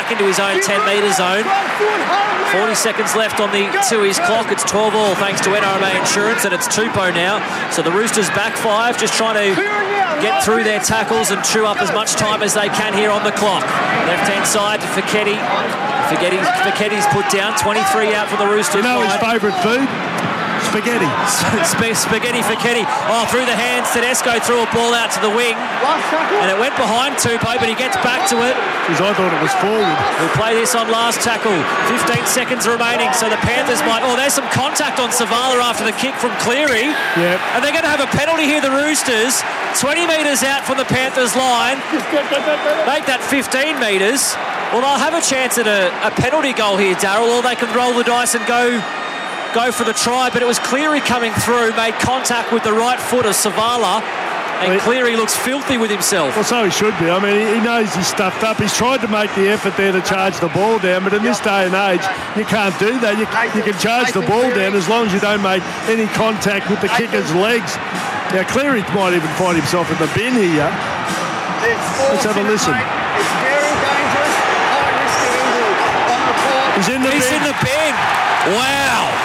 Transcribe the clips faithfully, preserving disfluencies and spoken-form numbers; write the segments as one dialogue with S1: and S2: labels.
S1: back into his own ten metre zone. forty seconds left on the Tui's clock. It's twelve all thanks to N R M A Insurance, and it's Tupou now. So the Roosters back five, just trying to get through their tackles and chew up as much time as they can here on the clock. Left-hand side to Foketi. Foketi Foketi's put down. twenty-three out for the Roosters.
S2: You know his favourite food? Spaghetti.
S1: Sp- spaghetti Foketi. Oh, through the hands. Tedesco threw a ball out to the wing. And it went behind Tupou, but he gets back to it.
S2: Because I thought it was forward.
S1: We'll play this on last tackle. fifteen seconds remaining, so the Panthers might... Oh, there's some contact on Savala after the kick from Cleary.
S2: Yep.
S1: And they're going to have a penalty here, the Roosters. twenty metres out from the Panthers line. Make that fifteen metres. Well, they'll have a chance at a, a penalty goal here, Daryl, or they can roll the dice and go... go for the try, but it was Cleary coming through, made contact with the right foot of Savala, and well, Cleary looks filthy with himself.
S2: Well, so he should be. I mean, he knows he's stuffed up. He's tried to make the effort there to charge the ball down, but in this day and age, you can't do that. You, you can charge the ball down as long as you don't make any contact with the kicker's legs. Now, Cleary might even find himself in the bin here. Let's have a listen.
S3: It's very dangerous. High risk of injury on the court.
S2: He's in the
S1: He's
S2: bin.
S1: in the bin. Wow.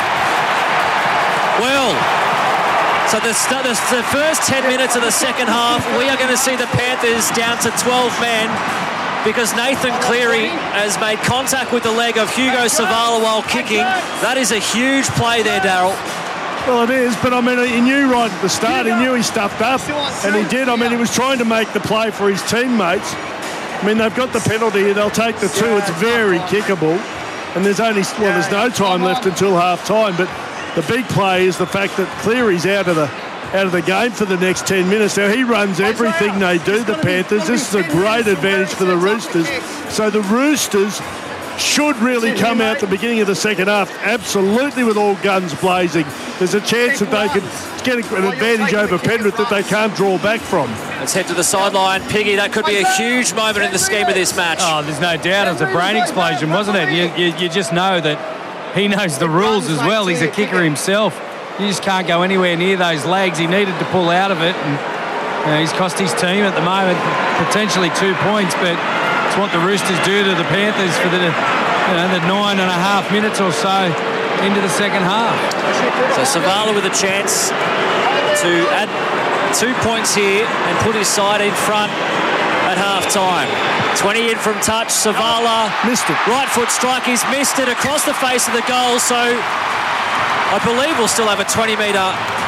S1: Well, so the, the, the first ten minutes of the second half, we are going to see the Panthers down to twelve men because Nathan Cleary has made contact with the leg of Hugo Savala while kicking. That is a huge play there, Daryl.
S2: Well, it is, but I mean, he knew right at the start, he knew he stuffed up, and he did. I mean, he was trying to make the play for his teammates. I mean, they've got the penalty, they'll take the two, it's very kickable, and there's only, well, there's no time left until half-time, but the big play is the fact that Cleary's out of the out of the game for the next ten minutes. Now, he runs everything they do, the Panthers. This is a great advantage for the Roosters. So the Roosters should really come out the beginning of the second half absolutely with all guns blazing. There's a chance that they could get an advantage over Penrith that they can't draw back from.
S1: Let's head to the sideline. Piggy, that could be a huge moment in the scheme of this match.
S4: Oh, there's no doubt. It was a brain explosion, wasn't it? You, you, you just know that he knows the rules as well. He's a kicker himself. You just can't go anywhere near those legs. He needed to pull out of it, and you know, he's cost his team at the moment potentially two points, but it's what the Roosters do to the Panthers for the, you know, the nine and a half minutes or so into the second half.
S1: So Savala with a chance to add two points here and put his side in front at half-time. twenty in from touch. Savala
S2: missed it.
S1: Right foot strike. He's missed it across the face of the goal. So I believe we'll still have a twenty metre.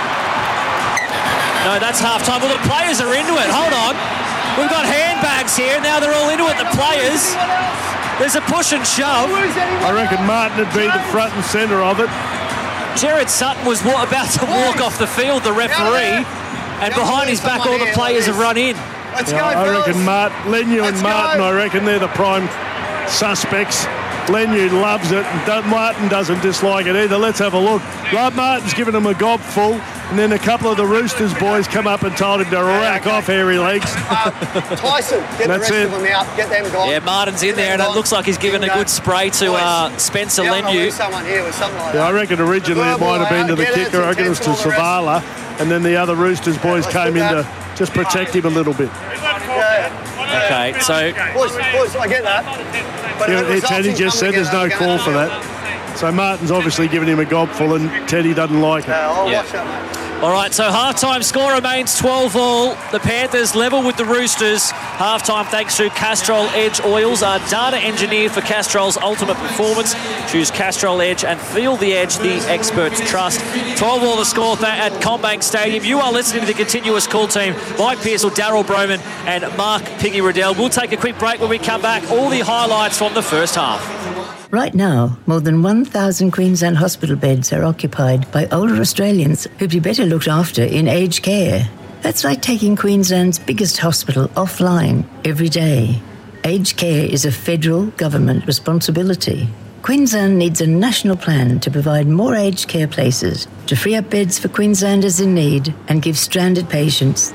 S1: No, that's half-time. Well, the players are into it. Hold on. We've got handbags here. Now they're all into it, the players. There's a push and shove.
S2: I reckon Martin would be the front and centre of it.
S1: Jared Sutton was about to walk off the field, the referee, and behind his back all the players have run in.
S3: Let's
S2: Yeah,
S3: go,
S2: I
S3: fellas.
S2: reckon Mart, Lenu and
S3: Let's
S2: Martin,
S3: go.
S2: I reckon they're the prime suspects. Lenu loves it, and Doug Martin doesn't dislike it either. Let's have a look. Rob Martin's given him a gob full, and then a couple of the Roosters boys come up and told him to rack
S3: okay.
S2: off hairy legs.
S3: Uh, Tyson, get
S2: That's
S3: the rest
S2: it.
S3: of them out. Get them gone.
S1: Yeah, Martin's in there, and it looks like he's given a good spray to uh, Spencer
S3: Yeah, I wanna leave
S1: Leniu.
S3: someone here with something like
S2: Yeah, I
S3: that.
S2: reckon originally it might have been to the
S3: Get it,
S2: kicker. I reckon it was to
S3: intense, all the rest.
S2: Savala, and then the other Roosters boys
S3: let's
S2: came
S3: do
S2: in
S3: that.
S2: to just protect him a little bit.
S3: Yeah.
S1: Okay, so
S3: Boys, boys, I get that. But
S2: Yeah,
S3: if it results
S2: Teddy
S3: in
S2: just said
S3: coming
S2: there's no
S3: together,
S2: call
S3: we're
S2: for
S3: gonna
S2: that. So Martin's obviously given him a gobful, and Teddy doesn't like it.
S3: Yeah, I'll
S1: Yeah.
S3: watch that, mate.
S1: all right, so half-time score remains twelve all. The Panthers level with the Roosters. Half-time thanks to Castrol Edge Oils, our data engineer for Castrol's ultimate performance. Choose Castrol Edge and feel the edge the experts trust. twelve all the score th- at CommBank Stadium. You are listening to the continuous call team. Mike Pearsall, Daryl Broman and Mark Piggy Riddell. We'll take a quick break. When we come back, all the highlights from the first half.
S5: Right now, more than one thousand Queensland hospital beds are occupied by older Australians who'd be better looked after in aged care. That's like taking Queensland's biggest hospital offline every day. Aged care is a federal government responsibility. Queensland needs a national plan to provide more aged care places, to free up beds for Queenslanders in need and give stranded patients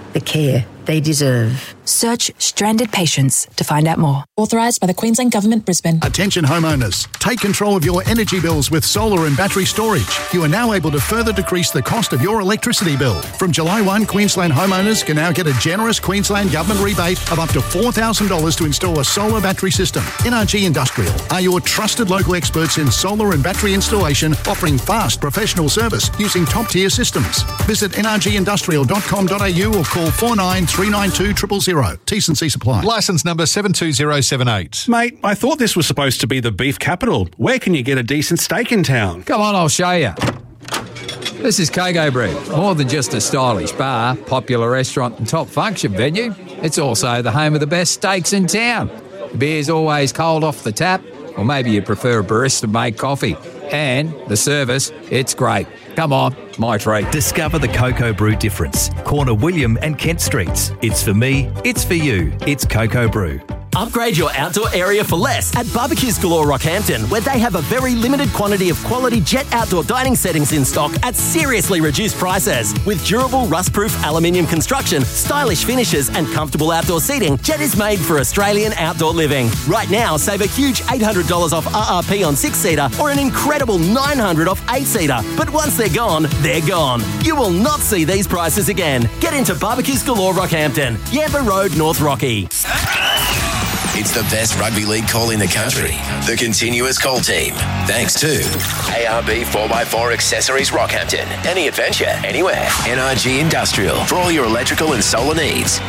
S5: the care they deserve.
S6: Search Stranded Patients to find out more.
S7: Authorised by the Queensland Government, Brisbane.
S8: Attention homeowners, take control of your energy bills with solar and battery storage. You are now able to further decrease the cost of your electricity bill. From July first, Queensland homeowners can now get a generous Queensland Government rebate of up to four thousand dollars to install a solar battery system. N R G Industrial are your trusted local experts in solar and battery installation, offering fast professional service using top-tier systems. Visit n r g industrial dot com dot a u or call four nine three nine two zero zero zero. T's and C's apply.
S9: Licence number seven two zero seven eight.
S10: Mate, I thought this was supposed to be the beef capital. Where can you get a decent steak in town?
S11: Come on, I'll show you. This is Coco Bread. More than just a stylish bar, popular restaurant and top function venue, it's also the home of the best steaks in town. The beer's always cold off the tap, or maybe you prefer a barista-made coffee. And the service, it's great. Come on, my treat.
S12: Discover the Coco Brew difference. Corner William and Kent Streets. It's for me, it's for you. It's Coco Brew.
S13: Upgrade your outdoor area for less at Barbecues Galore Rockhampton, where they have a very limited quantity of quality Jet outdoor dining settings in stock at seriously reduced prices. With durable rust-proof aluminium construction, stylish finishes and comfortable outdoor seating, Jet is made for Australian outdoor living. Right now, save a huge eight hundred dollars off R R P on six-seater or an incredible nine hundred dollars off eight-seater. But once they're gone, they're gone. You will not see these prices again. Get into Barbecues Galore Rockhampton, Yamba Road, North Rocky.
S14: It's the best rugby league call in the country. The Continuous Call Team. Thanks to A R B four by four Accessories Rockhampton. Any adventure, anywhere. N R G Industrial for all your electrical and solar needs.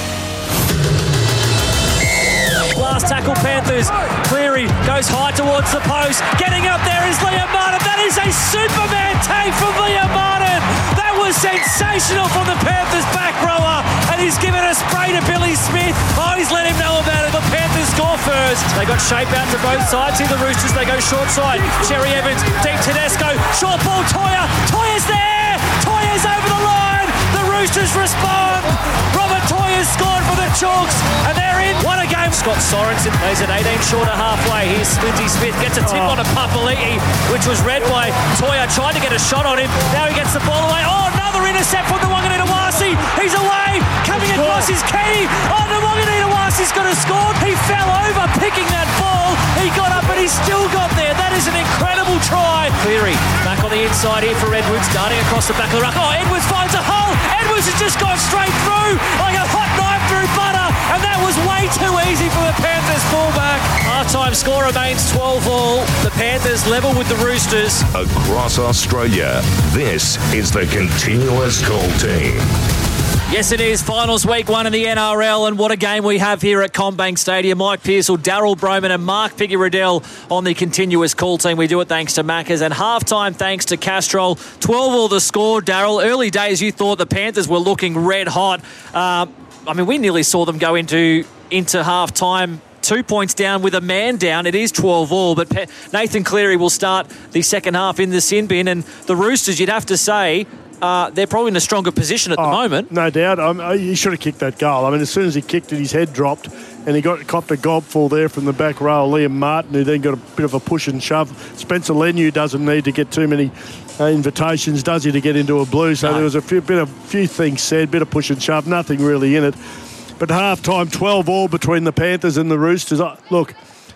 S1: Last tackle, Panthers. Cleary goes high towards the post. Getting up there is Liam Martin. That is a Superman take from Liam Martin. That was sensational from the Panthers back rower. And he's given a spray to Billy Smith. Oh, he's let him know about it. The Panthers score first. They got shape out to both sides. Here the Roosters, they go short side. Cherry Evans, deep Tedesco. Short ball, Toya. Toya's there. Toya's over the line. The Roosters respond. Robert Toya's scored for the Chalks. And they're in. What a game. Scott Sorensen plays at eighteen short of halfway. Here's Lindsay Smith. Gets a tip oh. on a Papali'i, which was read by Toya. Tried to get a shot on him. Now he gets the ball away. Oh, another intercept from the Wanganitawasi. He's away. Coming across is Kenny. Oh, the Wanganitawasi's got a score. He fell over picking that ball. He got up and he still got there. That is an incredible try. Cleary back on the inside here for Edwards. Darting across the back of the ruck. Oh, Edwards finds a hole. Edwards has just gone straight through like a hot knife through butter. And that was way too easy for the Panthers fullback. Half-time score remains twelve all. The Panthers level with the Roosters.
S15: Across Australia, this is the Continuous Call Team.
S1: Yes, it is. Finals week one in the N R L, and what a game we have here at CommBank Stadium. Mike Pearsall, Daryl Broman and Mark Piggy-Riddell on the Continuous Call Team. We do it thanks to Maccas, and halftime thanks to Castrol. twelve all the score, Daryl. Early days you thought the Panthers were looking red hot. Uh, I mean, we nearly saw them go into, into halftime two points down with a man down. It is twelve all, but Pe- Nathan Cleary will start the second half in the sin bin, and the Roosters, you'd have to say, Uh, they're probably in a stronger position at
S2: oh,
S1: the moment.
S2: No doubt. Um, he should have kicked that goal. I mean, as soon as he kicked it, his head dropped, and he got copped a gobful there from the back row. Liam Martin, who then got a bit of a push and shove. Spencer Leniu doesn't need to get too many uh, invitations, does he, to get into a blue? So no. there was a few, bit of few things said, bit of push and shove, nothing really in it. But half time, twelve all between the Panthers and the Roosters. Uh, look.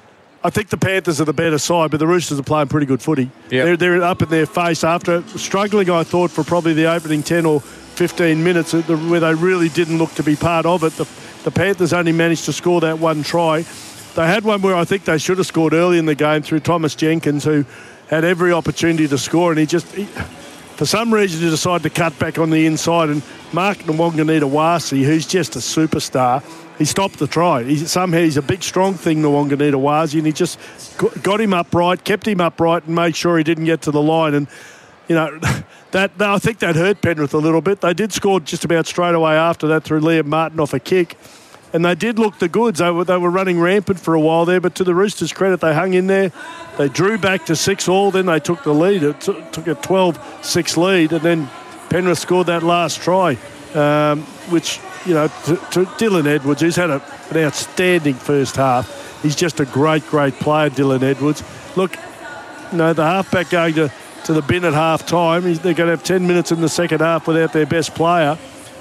S2: I think the Panthers are the better side, but the Roosters are playing pretty good footy. Yep. They're, they're up in their face after struggling, I thought, for probably the opening ten or fifteen minutes where they really didn't look to be part of it. The, the Panthers only managed to score that one try. They had one where I think they should have scored early in the game through Thomas Jenkins, who had every opportunity to score, and he just... He, for some reason, he decided to cut back on the inside, and Mark Wanganitawasi, who's just a superstar, he stopped the try. He, somehow he's a big, strong thing, Wanganitawasi, and he just got him upright, kept him upright, and made sure he didn't get to the line. And, you know, that, that I think that hurt Penrith a little bit. They did score just about straight away after that through Liam Martin off a kick. And they did look the goods. They were, they were running rampant for a while there, but to the Roosters' credit, they hung in there. They drew back to six all, then they took the lead. It t- took a twelve six lead, and then Penrith scored that last try, um, which, you know, to, to Dylan Edwards, who's had a, an outstanding first half. He's just a great, great player, Dylan Edwards. Look, you know, the halfback going to, to the bin at half time, they're going to have ten minutes in the second half without their best player.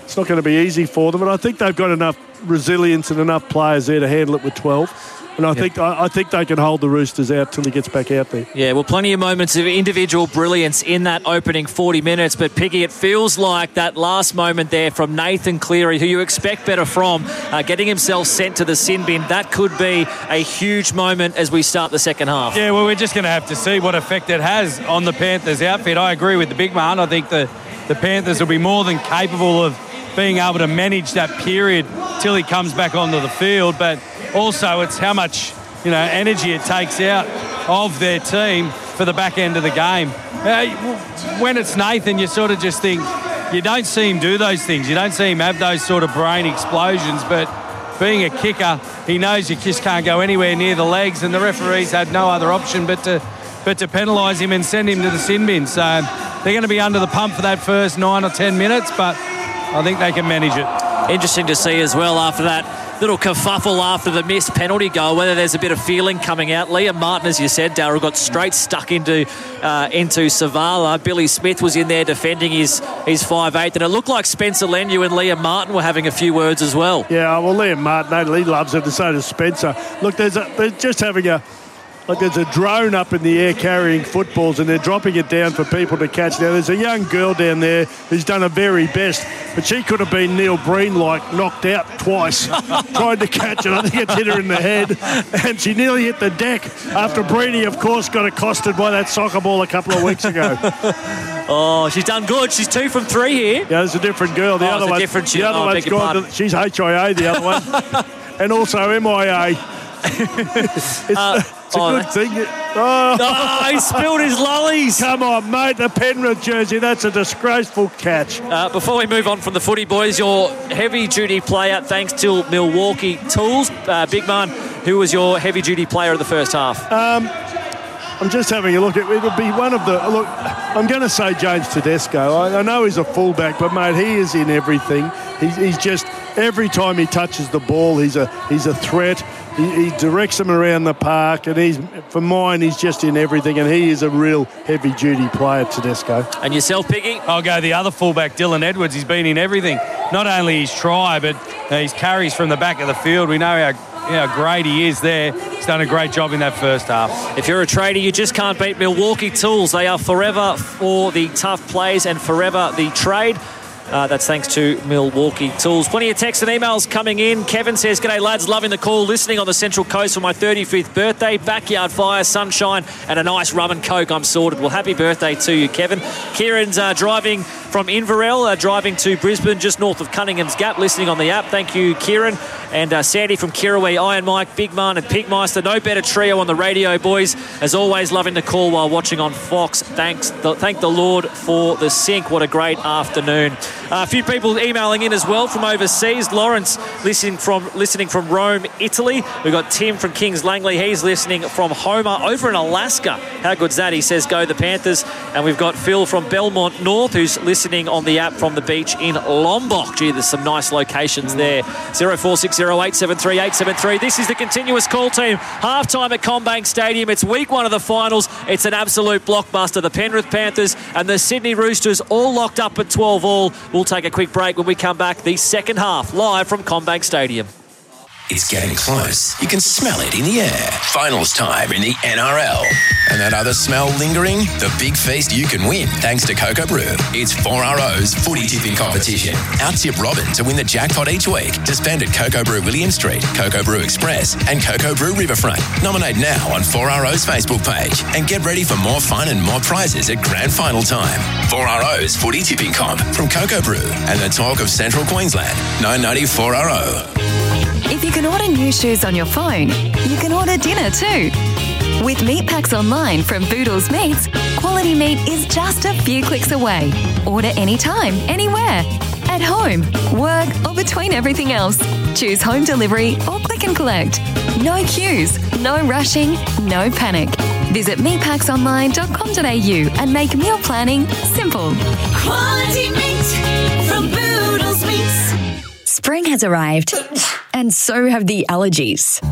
S2: it's not going to be easy for them. But I think they've got enough resilience and enough players there to handle it with twelve. And I yep. think I, I think they can hold the Roosters out till he gets back out there.
S1: Yeah, well, plenty of moments of individual brilliance in that opening forty minutes. But, Piggy, it feels like that last moment there from Nathan Cleary, who you expect better from, uh, getting himself sent to the sin bin, that could be a huge moment as we start the second half.
S4: Yeah, well, we're just going to have to see what effect it has on the Panthers outfit. I agree with the big man. I think the, the Panthers will be more than capable of being able to manage that period till he comes back onto the field. But also, it's how much, you know, energy it takes out of their team for the back end of the game. Uh, when it's Nathan, you sort of just think, you don't see him do those things. You don't see him have those sort of brain explosions. But being a kicker, he knows you just can't go anywhere near the legs, and the referees had no other option but to but to penalise him and send him to the sin bin. So they're going to be under the pump for that first nine or ten minutes, but I think they can manage it.
S1: Interesting to see as well after that little kerfuffle after the missed penalty goal, whether there's a bit of feeling coming out. Liam Martin, as you said, Darryl, got straight stuck into uh, into Savala. Billy Smith was in there defending his his five eight, and it looked like Spencer Leniu and Liam Martin were having a few words as well.
S2: Yeah, well, Liam Martin, he loves it, and so does Spencer. Look, there's a, they're just having a Like there's a drone up in the air carrying footballs and they're dropping it down for people to catch. Now, there's a young girl down there who's done her very best, but she could have been Neil Breen-like, knocked out twice, trying to catch it. I think it hit her in the head, and she nearly hit the deck after Breedy, of course, got accosted by that soccer ball a couple of weeks ago.
S1: Oh, she's done good. She's two from three here.
S2: Yeah, there's a different girl. The
S1: oh,
S2: other
S1: one,
S2: one,
S1: different
S2: the other
S1: oh,
S2: one's gone. To, she's H I A, the other one, and also M I A. it's, uh, it's a oh, good thing. Oh.
S1: oh, he spilled his lollies.
S2: Come on, mate. The Penrith jersey. That's a disgraceful catch.
S1: Uh, before we move on from the footy, boys, your heavy-duty player, thanks to Milwaukee Tools. Uh, Big Man, who was your heavy-duty player of the first half?
S2: Um, I'm just having a look at it. It'll be one of the... Look, I'm going to say James Tedesco. I, I know he's a fullback, but, mate, he is in everything. He's, he's just... Every time he touches the ball, he's a he's a threat. He, he directs them around the park, and he's for mine, he's just in everything, and he is a real heavy-duty player, Tedesco.
S1: And yourself, Piggy?
S4: I'll go the other fullback, Dylan Edwards. He's been in everything. Not only his try, but uh, his carries from the back of the field. We know how, how great he is there. He's done a great job in that first half.
S1: If you're a trader, you just can't beat Milwaukee Tools. They are forever for the tough plays and forever the trade. Uh, that's thanks to Milwaukee Tools. Plenty of texts and emails coming in. Kevin says, "G'day lads, loving the call, listening on the Central Coast for my thirty-fifth birthday. Backyard fire, sunshine and a nice rum and coke. I'm sorted." Well, happy birthday to you, Kevin. Kieran's uh, driving from Inverell, uh, driving to Brisbane, just north of Cunningham's Gap, listening on the app. Thank you, Kieran. And uh, Sandy from Kirrawee, Iron Mike, Big Man and Pigmeister. No better trio on the radio, boys. As always, loving the call while watching on Fox. Thanks, the, thank the Lord for the sync. What a great afternoon. Uh, a few people emailing in as well from overseas. Lawrence listening from listening from Rome, Italy. We've got Tim from Kings Langley. He's listening from Homer over in Alaska. How good's that? He says, "Go the Panthers." And we've got Phil from Belmont North, who's listening on the app from the beach in Lombok. Gee, there's some nice locations there. zero four six zero eight seven three eight seven three. This is the continuous call team. Halftime at CommBank Stadium. It's week one of the finals. It's an absolute blockbuster. The Penrith Panthers and the Sydney Roosters all locked up at twelve all. We'll take a quick break. When we come back, the second half live from CommBank Stadium.
S14: It's getting close. You can smell it in the air. Finals time in the N R L. And that other smell lingering? The big feast you can win thanks to Cocoa Brew. It's four R O's footy tipping competition. Out-tip Robin to win the jackpot each week. To spend at Cocoa Brew William Street, Cocoa Brew Express and Cocoa Brew Riverfront. Nominate now on four R O's Facebook page. And get ready for more fun and more prizes at grand final time. four R O's footy tipping comp from Cocoa Brew and the talk of Central Queensland. nine ninety four R O.
S16: If you can order new shoes on your phone, you can order dinner too. With Meat Packs Online from Boodles Meats, quality meat is just a few clicks away. Order anytime, anywhere. At home, work, or between everything else. Choose home delivery or click and collect. No queues, no rushing, no panic. Visit meat packs online dot com dot a u and make meal planning simple.
S17: Quality meat from Boodles Meats.
S18: Spring has arrived, and so have the allergies.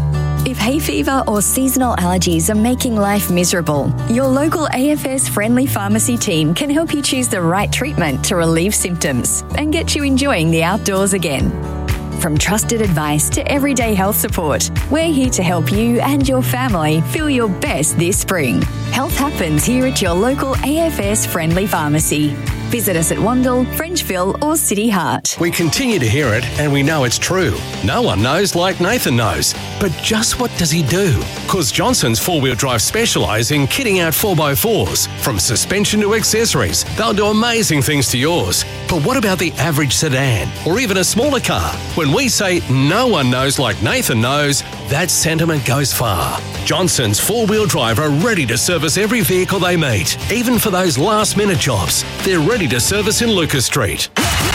S16: If hay fever or seasonal allergies are making life miserable, your local A F S-friendly pharmacy team can help you choose the right treatment to relieve symptoms and get you enjoying the outdoors again. From trusted advice to everyday health support, we're here to help you and your family feel your best this spring. Health happens here at your local A F S-friendly pharmacy. Visit us at Wandle, Frenchville or City Heart.
S18: We continue to hear it and we know it's true. No one knows like Nathan knows. But just what does he do? Because Johnson's four-wheel drive specialise in kitting out four by fours. From suspension to accessories, they'll do amazing things to yours. But what about the average sedan or even a smaller car? When we say no one knows like Nathan knows, that sentiment goes far. Johnson's four-wheel drive are ready to service every vehicle they meet, even for those last-minute jobs. They're ready to service in Lucas Street.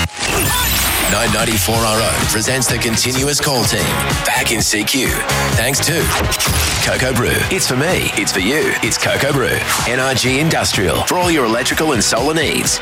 S14: nine ninety-four R O presents the continuous call team back in C Q. Thanks to Cocoa Brew. It's for me. It's for you. It's Cocoa Brew. N R G Industrial for all your electrical and solar needs.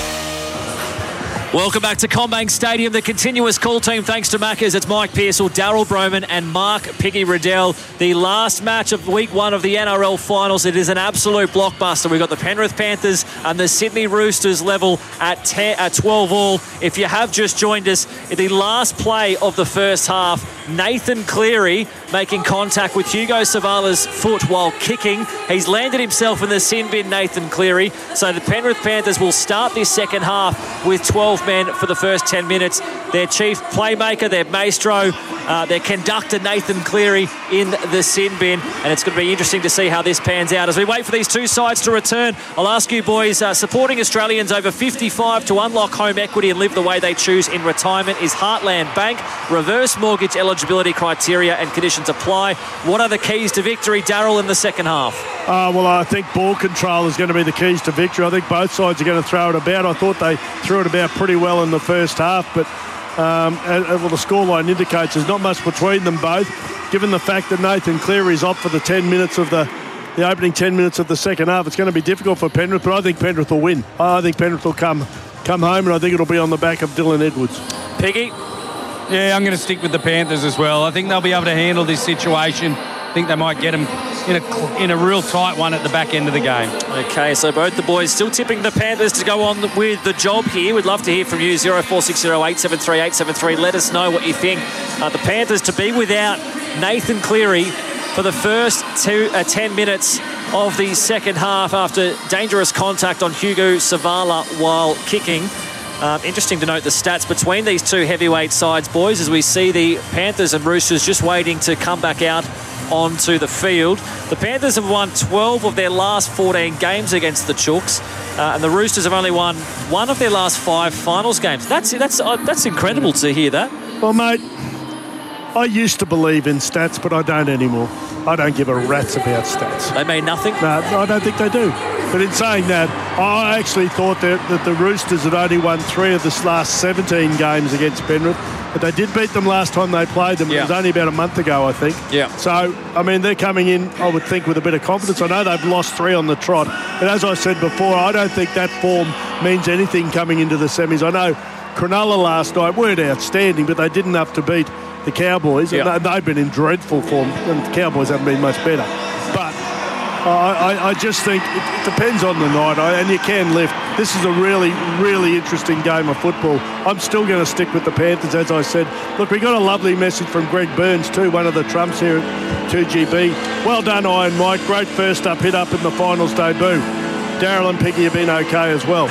S1: Welcome back to CommBank Stadium, the continuous call team. Thanks to Maccas. It's Mike Pearsall, Daryl Broman and Mark Piggy Riddell. The last match of week one of the N R L finals. It is an absolute blockbuster. We've got the Penrith Panthers and the Sydney Roosters level at, ten, at twelve all. If you have just joined us, in the last play of the first half, Nathan Cleary making contact with Hugo Savala's foot while kicking. He's landed himself in the sin bin, Nathan Cleary. So the Penrith Panthers will start this second half with twelve men for the first ten minutes. Their chief playmaker, their maestro, uh, their conductor, Nathan Cleary, in the sin bin. And it's going to be interesting to see how this pans out. As we wait for these two sides to return, I'll ask you boys, uh, supporting Australians over fifty-five to unlock home equity and live the way they choose in retirement is Heartland Bank. Reverse mortgage eligibility criteria and conditions apply. What are the keys to victory, Daryl, in the second half?
S2: Uh, well, I think ball control is going to be the keys to victory. I think both sides are going to throw it about. I thought they threw it about pretty well in the first half, but um, and, and, well, the scoreline indicates there's not much between them both, given the fact that Nathan Cleary is off for the ten minutes of the the opening ten minutes of the second half. It's going to be difficult for Penrith, but I think Penrith will win. I think Penrith will come come home, and I think it'll be on the back of Dylan Edwards.
S1: Piggy?
S4: Yeah, I'm going to stick with the Panthers as well. I think they'll be able to handle this situation. I think they might get them in a, in a real tight one at the back end of the game.
S1: Okay, so both the boys still tipping the Panthers to go on with the job here. We'd love to hear from you, oh four six oh, eight seven three, eight seven three. Let us know what you think. Uh, the Panthers to be without Nathan Cleary for the first two, uh, ten minutes of the second half after dangerous contact on Hugo Savala while kicking. Um, interesting to note the stats between these two heavyweight sides, boys, as we see the Panthers and Roosters just waiting to come back out onto the field. The Panthers have won twelve of their last fourteen games against the Chooks, uh, and the Roosters have only won one of their last five finals games. That's that's uh, that's incredible to hear that.
S2: Well, mate, I used to believe in stats, but I don't anymore. I don't give a rat's about stats.
S1: They mean nothing?
S2: No, I don't think they do. But in saying that, I actually thought that, that the Roosters had only won three of the last seventeen games against Penrith. But they did beat them last time they played them. Yeah. It was only about a month ago, I think.
S1: Yeah.
S2: So, I mean, they're coming in, I would think, with a bit of confidence. I know they've lost three on the trot. But as I said before, I don't think that form means anything coming into the semis. I know Cronulla last night weren't outstanding, but they did enough to beat the Cowboys.
S1: Yeah.
S2: And they've been in dreadful form, and the Cowboys haven't been much better. But I, I, I just think it, it depends on the night, I, and you can lift. This is a really, really interesting game of football. I'm still going to stick with the Panthers, as I said. Look, we got a lovely message from Greg Burns too, one of the trumps here at two G B. Well done, Iron Mike. Great first up hit up in the finals debut. Daryl and Piggy have been okay as well.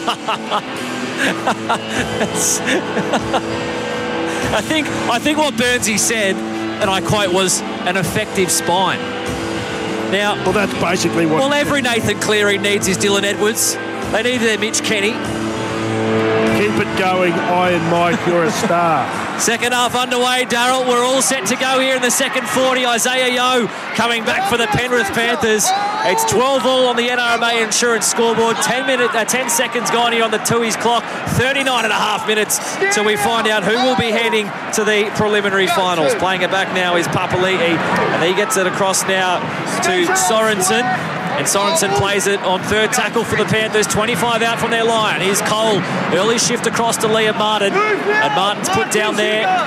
S1: I think I think what Burnsy said, and I quote, was an effective spine. Now,
S2: well, that's basically what.
S1: Well, every Nathan Cleary needs his Dylan Edwards. They need their Mitch Kenny.
S2: Keep it going, Iron Mike. You're a star.
S1: Second half underway, Daryl. We're all set to go here in the second forty. Isaiah Yeo coming back for the Penrith Panthers. It's twelve all on the N R M A Insurance scoreboard. ten, minute, uh, ten seconds gone here on the Tui's clock. thirty-nine and a half minutes till we find out who will be heading to the preliminary finals. Playing it back now is Papali'i, and he gets it across now to Sorensen. And Sorensen plays it on third tackle for the Panthers. twenty-five out from their line. Here's Cole. Early shift across to Liam Martin. And Martin's put down there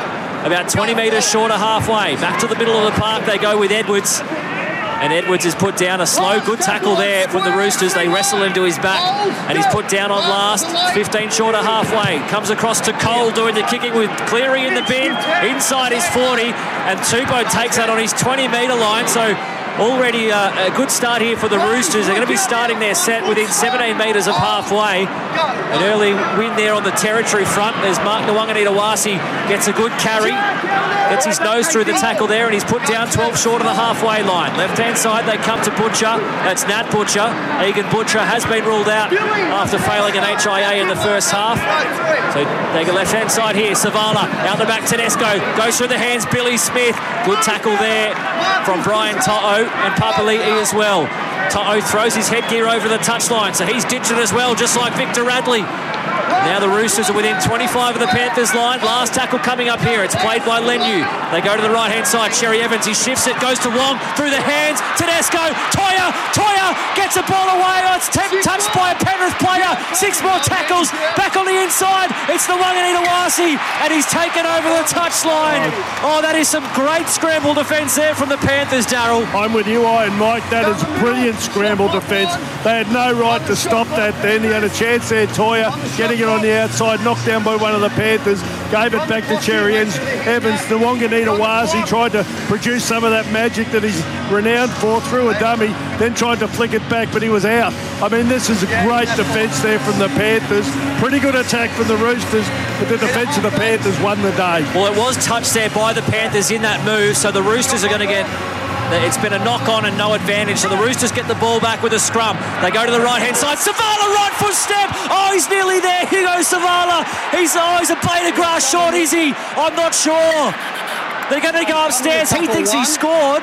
S1: about twenty metres short of halfway. Back to the middle of the park they go with Edwards. And Edwards is put down. A slow, good tackle there from the Roosters. They wrestle into his back, and he's put down on last. fifteen short of halfway. Comes across to Cole doing the kicking with Cleary in the bin. Inside his forty, and Tupou takes that on his twenty metre line. So already uh, a good start here for the Roosters. They're going to be starting their set within seventeen metres of halfway. An early win there on the territory front as Mark Nwanganitawasi gets a good carry. Gets his nose through the tackle there, and he's put down twelve short of the halfway line. Left-hand side, they come to Butcher. That's Nat Butcher. Egan Butcher has been ruled out after failing an H I A in the first half. So they go left-hand side here. Savala out the back. Tedesco goes through the hands. Billy Smith. Good tackle there from Brian To'o and Papali'i as well. To'o throws his headgear over the touchline, so he's ditched it as well, just like Victor Radley. Now the Roosters are within twenty-five of the Panthers line. Last tackle coming up here. It's played by Leniu. They go to the right-hand side. Sherry Evans, he shifts it, goes to Wong, through the hands. Tedesco, Toya, Toya gets a ball away. Oh, it's t- touched by a Penrith player. Six more tackles. Back on the inside. It's the Wanganitawasi, and he's taken over the touchline. Oh, that is some great scramble defence there from the Panthers, Darryl.
S2: I'm with you, Ian Mike. That is brilliant scramble defence. They had no right to stop that then. He had a chance there, Toya, getting it on the outside, knocked down by one of the Panthers, gave it back to Cherry Evans. The Wanganitawasi tried to produce some of that magic that he's renowned for, threw a dummy, then tried to flick it back, but he was out. I mean, this is a great defence there from the Panthers. Pretty good attack from the Roosters, but the defence of the Panthers won the day.
S1: Well, it was touched there by the Panthers in that move, so the Roosters are going to get... It's been a knock-on and no advantage. So the Roosters get the ball back with a scrum. They go to the right-hand side. Savala, right foot step. Oh, he's nearly there. Here goes Savala. He's, oh, he's a blade of grass short, is he? I'm not sure. They're going to go upstairs. He thinks he scored.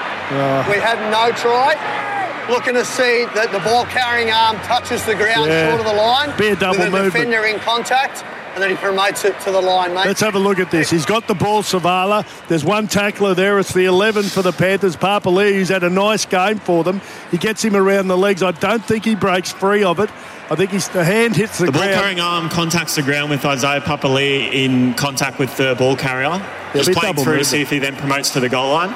S2: Uh,
S3: we had no try. Looking to see that the ball-carrying arm touches the ground
S2: yeah.
S3: short of the line.
S2: Be a double
S3: with the
S2: movement.
S3: defender in contact. And then he promotes it to the line, mate.
S2: Let's have a look at this. He's got the ball, Savala. There's one tackler there. It's the eleven for the Panthers. Papali'i, who's had a nice game for them. He gets him around the legs. I don't think he breaks free of it. I think he's, the hand hits the,
S19: the
S2: ground.
S19: The ball-carrying arm contacts the ground with Isaiah Papali'i in contact with the ball carrier. Just playing through movement. To see if he then promotes to the goal line.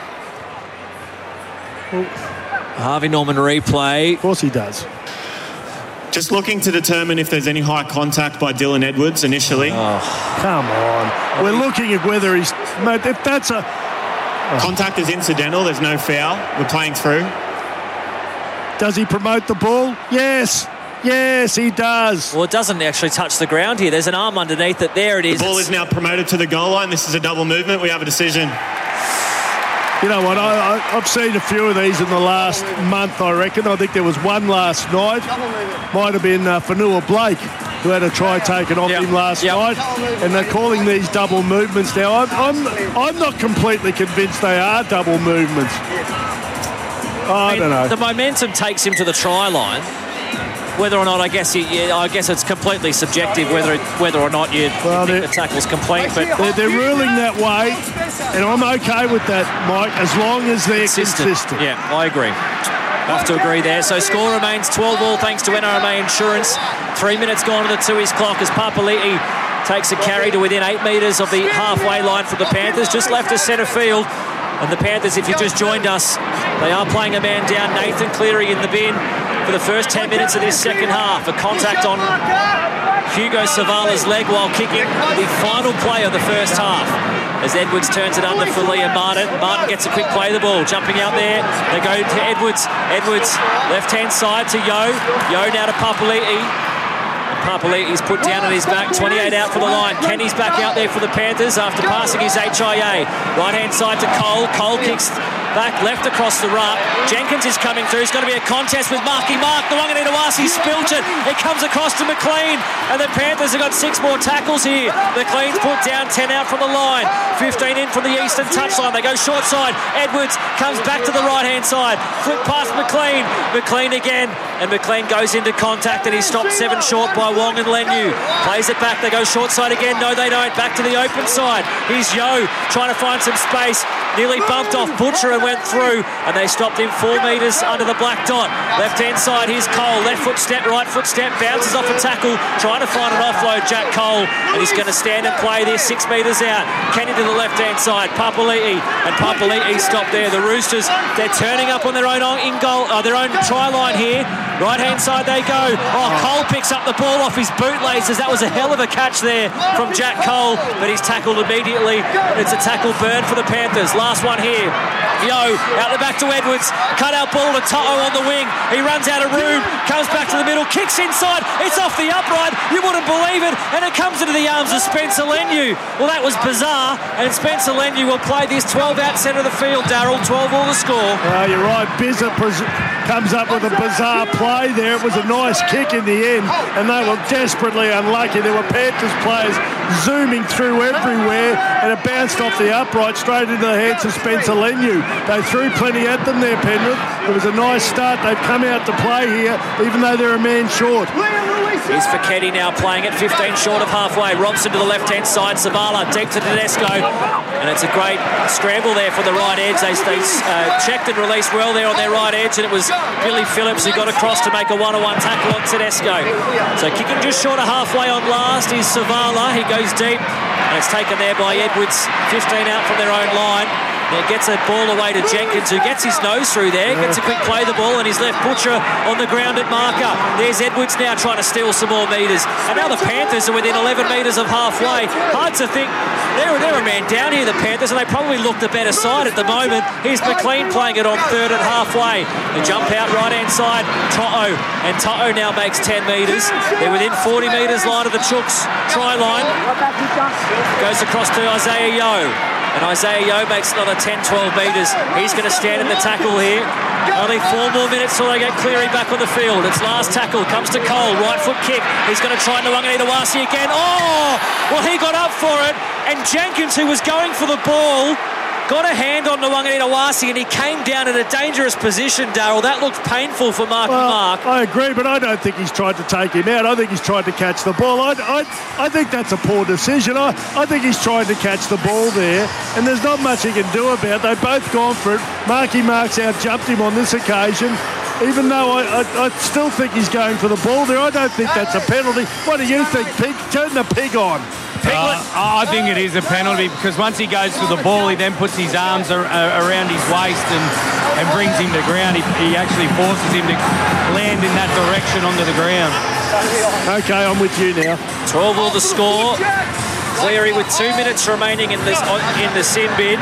S1: Well, Harvey Norman replay.
S2: Of course he does.
S19: Just looking to determine if there's any high contact by Dylan Edwards initially.
S2: Oh, come on. We're looking at whether he's... Mate, if that's a...
S19: Oh. Contact is incidental. There's no foul. We're playing through.
S2: Does he promote the ball? Yes. Yes, he does.
S1: Well, it doesn't actually touch the ground here. There's an arm underneath it. There it is.
S19: The ball is now promoted to the goal line. This is a double movement. We have a decision.
S2: You know what, I, I, I've seen a few of these in the last month, I reckon. I think there was one last night. Might have been uh, Fanua Blake, who had a try taken off yep. him last yep. night. And they're calling these double movements now. I'm, I'm, I'm not completely convinced they are double movements. Oh, I, I mean, don't know.
S1: The momentum takes him to the try line. Whether or not, I guess, you, yeah, I guess it's completely subjective whether it, whether or not you well, think the tackle's complete. But
S2: they're, they're ruling that way, and I'm okay with that, Mike, as long as they're consistent. consistent.
S1: Yeah, I agree. I have to agree there. So score remains twelve all thanks to N R M A Insurance. Three minutes gone on the two-ish clock as Papali'i takes a carry to within eight metres of the halfway line for the Panthers. Just left to centre field. And the Panthers, if you just joined us, they are playing a man down. Nathan Cleary in the bin for the first ten minutes of this second half. A contact on Hugo Savala's leg while kicking the final play of the first half. As Edwards turns it under for Liam Martin. Martin gets a quick play of the ball. Jumping out there. They go to Edwards. Edwards, left-hand side to Yo. Yo now to Papali'i. Papali'i's put down on his back, twenty-eight out for the line. Kenny's back out there for the Panthers after passing his H I A. Right-hand side to Cole. Cole kicks back left across the ruck. Jenkins is coming through. It's going to be a contest with Marky Mark. The Wanganitawasi spilled it. It comes across to McLean. And the Panthers have got six more tackles here. McLean's put down ten out from the line. fifteen in from the eastern touchline. They go short side. Edwards comes back to the right-hand side. Flick past McLean. McLean again. And McLean goes into contact and he's stopped seven short by Wong and Leniu. Plays it back. They go short side again. No, they don't. Back to the open side. Here's Yo trying to find some space. nearly bumped off Butcher and went through, and they stopped him four metres under the black dot. Left-hand side, here's Cole. Left foot step, right foot step, bounces off a tackle, trying to find an offload, Jack Cole, and he's going to stand and play there six metres out. Kenny to the left-hand side, Papali'i, and Papali'i stopped there. The Roosters, they're turning up on their own in goal, uh, their own try line here. Right-hand side they go. Oh, Cole picks up the ball off his bootlaces. That was a hell of a catch there from Jack Cole, but he's tackled immediately. It's a tackle burn for the Panthers. Last one here. Yo, out the back to Edwards. Cut out ball to Toto on the wing. He runs out of room, comes back to the middle, kicks inside. It's off the upright. You wouldn't believe it. And it comes into the arms of Spencer Leniu. Well, that was bizarre. And Spencer Leniu will play this twelve out centre of the field, Darryl. twelve all the score.
S2: Oh, you're right. Bizza pres- comes up with a bizarre play there. It was a nice kick in the end, and they were desperately unlucky. There were Panthers players zooming through everywhere, and it bounced off the upright straight into the hands of Spencer Leniu. They threw plenty at them there, Penrith. It was a nice start. They've come out to play here, even though they're a man short.
S1: Here's Feketi now playing at fifteen short of halfway. Robson to the left-hand side. Savala deep to Tedesco. And it's a great scramble there for the right edge. They, they uh, checked and released well there on their right edge, and it was Billy Phillips who got across to make a one-on-one tackle on Tedesco. So kicking just short of halfway on last is Savala. He goes deep, and it's taken there by Edwards. fifteen out from their own line. Now gets a ball away to Jenkins, who gets his nose through there, gets a quick play the ball, and he's left Butcher on the ground at marker. There's Edwards now trying to steal some more metres. And now the Panthers are within eleven metres of halfway. Hard to think. They're, they're a man down here, the Panthers, and they probably look the better side at the moment. Here's McLean playing it on third at halfway. The jump out right-hand side, Toto. And Toto now makes ten metres. They're within forty metres line of the Chooks try line. Goes across to Isaiah Yeo. And Isaiah Yeo makes another ten twelve metres. He's going to stand in the tackle here. Only four more minutes till they get Cleary back on the field. It's last tackle. Comes to Cole. Right foot kick. He's going to try Nwanganitawasi again. Oh! Well, he got up for it. And Jenkins, who was going for the ball, got a hand on Nwanganitawasi, and he came down in a dangerous position, Darryl. That looked painful for Marky
S2: well,
S1: Mark.
S2: I agree, but I don't think he's tried to take him out. I think he's tried to catch the ball. I, I, I think that's a poor decision. I, I think he's trying to catch the ball there, and there's not much he can do about it. They've both gone for it. Marky Mark's out-jumped him on this occasion. Even though I, I, I still think he's going for the ball there, I don't think that's a penalty. What do you think, Pig? Turn the pig on.
S4: Uh, I think it is a penalty, because once he goes for the ball, he then puts his arms ar- around his waist and, and brings him to the ground. He, he actually forces him to land in that direction onto the ground.
S2: Okay, I'm with you now.
S1: twelve all the score. Cleary with two minutes remaining in this in the sin bid.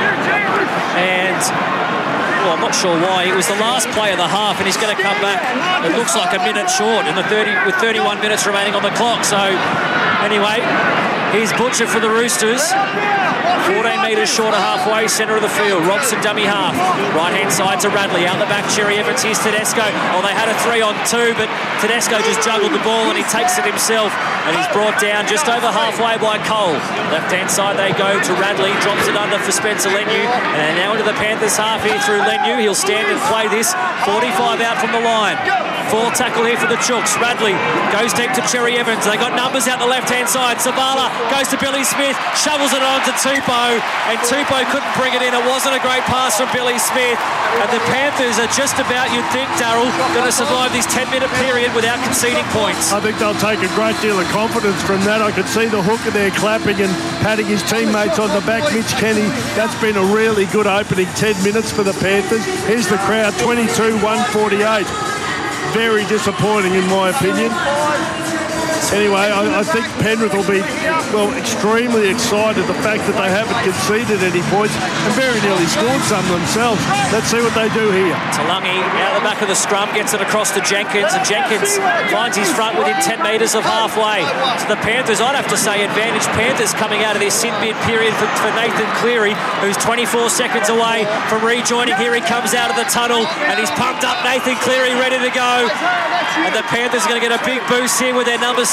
S1: And well, I'm not sure why. It was the last play of the half, and he's going to come back. It looks like a minute short in the thirty with thirty-one minutes remaining on the clock. So anyway, here's Butcher for the Roosters. fourteen metres short of halfway, centre of the field. Robson dummy half. Right-hand side to Radley. Out the back, Cherry Evans. Here's Tedesco. Oh, they had a three on two, but Tedesco just juggled the ball, and he takes it himself. And he's brought down just over halfway by Cole. Left-hand side they go to Radley. Drops it under for Spencer Leniu. And now into the Panthers half here through Leniu. He'll stand and play this. forty-five out from the line. Full tackle here for the Chooks. Radley goes deep to Cherry Evans. They got numbers out the left-hand side. Savala goes to Billy Smith. Shovels it on to Tupou. And Tupou couldn't bring it in. It wasn't a great pass from Billy Smith. And the Panthers are just about, you'd think, Darryl, going to survive this ten-minute period without conceding points.
S2: I think they'll take a great deal of confidence from that. I could see the hooker there clapping and patting his teammates on the back. Mitch Kenny, that's been a really good opening ten minutes for the Panthers. Here's the crowd, twenty-two one forty-eight. Very disappointing in my opinion. Anyway, I, I think Penrith will be, well, extremely excited the fact that they haven't conceded any points and very nearly scored some themselves. Let's see what they do here.
S1: Talangi out the back of the scrum, gets it across to Jenkins, and Jenkins finds his front within ten metres of halfway. So the Panthers, I'd have to say, advantage Panthers coming out of this sin bid period for, for Nathan Cleary, who's twenty-four seconds away from rejoining. Here he comes out of the tunnel, and he's pumped up. Nathan Cleary ready to go. And the Panthers are going to get a big boost here with their number seven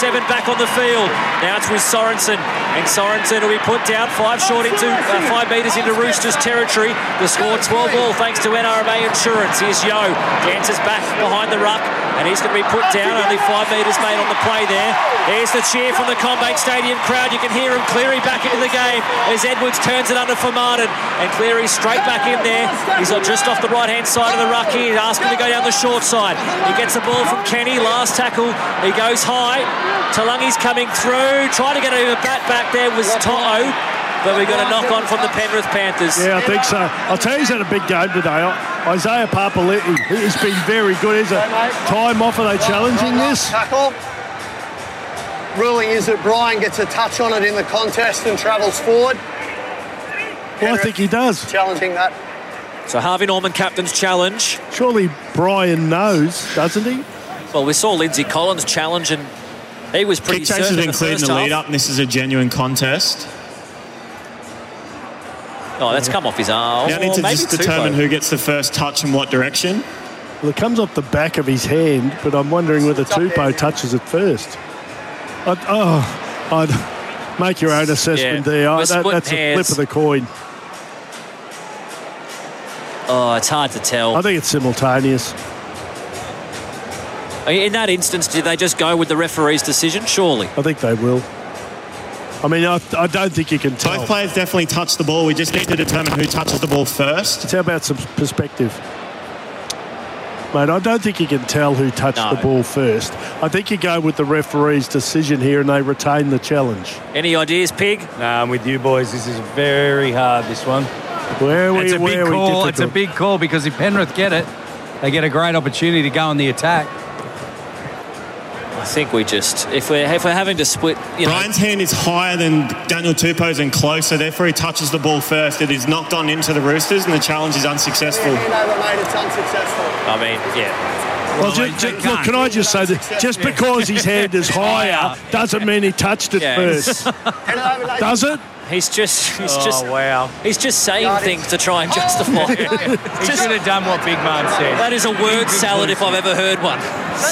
S1: seven back on the field. Now it's with Sorensen, and Sorensen will be put down five short into uh, five metres into Roosters territory. The score twelve all thanks to N R M A Insurance. Here's Yo, dances back behind the ruck, and he's going to be put down. Only five metres made on the play there. There's the cheer from the CommBank Stadium crowd. You can hear him. Cleary back into the game as Edwards turns it under for Martin, and Cleary straight back in there. He's just off the right-hand side of the ruck here. Asking to go down the short side. He gets the ball from Kenny. Last tackle. He goes high. Talungi's coming through. Trying to get a bat back there was To'o. But we got a knock on from the Penrith Panthers.
S2: Yeah, I think so. I'll tell you, he's had a big game today. Isaiah Papali'i, he's been very good. Is it time off? Are they challenging this?
S3: Tackle. Ruling is that Brian gets a touch on it in the contest and travels forward.
S2: Well, I think he does.
S3: Challenging that.
S1: So Harvey Norman captain's challenge.
S2: Surely Brian knows, doesn't he?
S1: Well, we saw Lindsay Collins challenge, and he was pretty
S19: Kick chase
S1: certain
S19: has
S1: in
S19: been
S1: the
S19: cleared in
S1: first
S19: the
S1: half.
S19: lead up, and this is a genuine contest.
S1: Oh, that's come off his arm.
S19: Now I need to just determine who gets the first touch and what direction.
S2: Well, it comes off the back of his hand, but I'm wondering whether Tupou touches it first. I'd, oh, I'd make your own assessment
S1: Yeah,
S2: there.
S1: we're
S2: I, that,
S1: splitting
S2: that's a
S1: hairs.
S2: flip of the coin.
S1: Oh, it's hard to tell.
S2: I think it's simultaneous.
S1: In that instance, did they just go with the referee's decision? Surely.
S2: I think they will. I mean, I, I don't think you can tell.
S19: Both players definitely touch the ball. We just need to determine who touches the ball first.
S2: How about some perspective? Mate, I don't think you can tell who touched
S1: No.
S2: the ball first. I think you go with the referee's decision here and they retain the challenge.
S1: Any ideas, Pig?
S4: No, I'm with you boys. This is very hard, this one.
S2: Where we,
S4: it's a big
S2: where we
S4: call. It's a
S2: difficult?
S4: big call because if Penrith get it, they get a great opportunity to go on the attack.
S1: I think we just, if we're if we're having to split, you know,
S19: Brian's hand is higher than Daniel Tupou's and closer, therefore he touches the ball first. It is knocked on into the Roosters and the challenge is unsuccessful.
S3: Hand over, mate, it's unsuccessful.
S1: I mean, yeah.
S2: Well, ju- ju- look, can I just say that just because his hand is higher doesn't mean he touched it
S1: Yeah.
S2: first. Does it?
S1: He's just, he's
S4: Oh,
S1: just,
S4: wow.
S1: he's just saying things to try and justify it.
S4: He should have done what Big Man said.
S1: That is a word salad if I've ever heard one.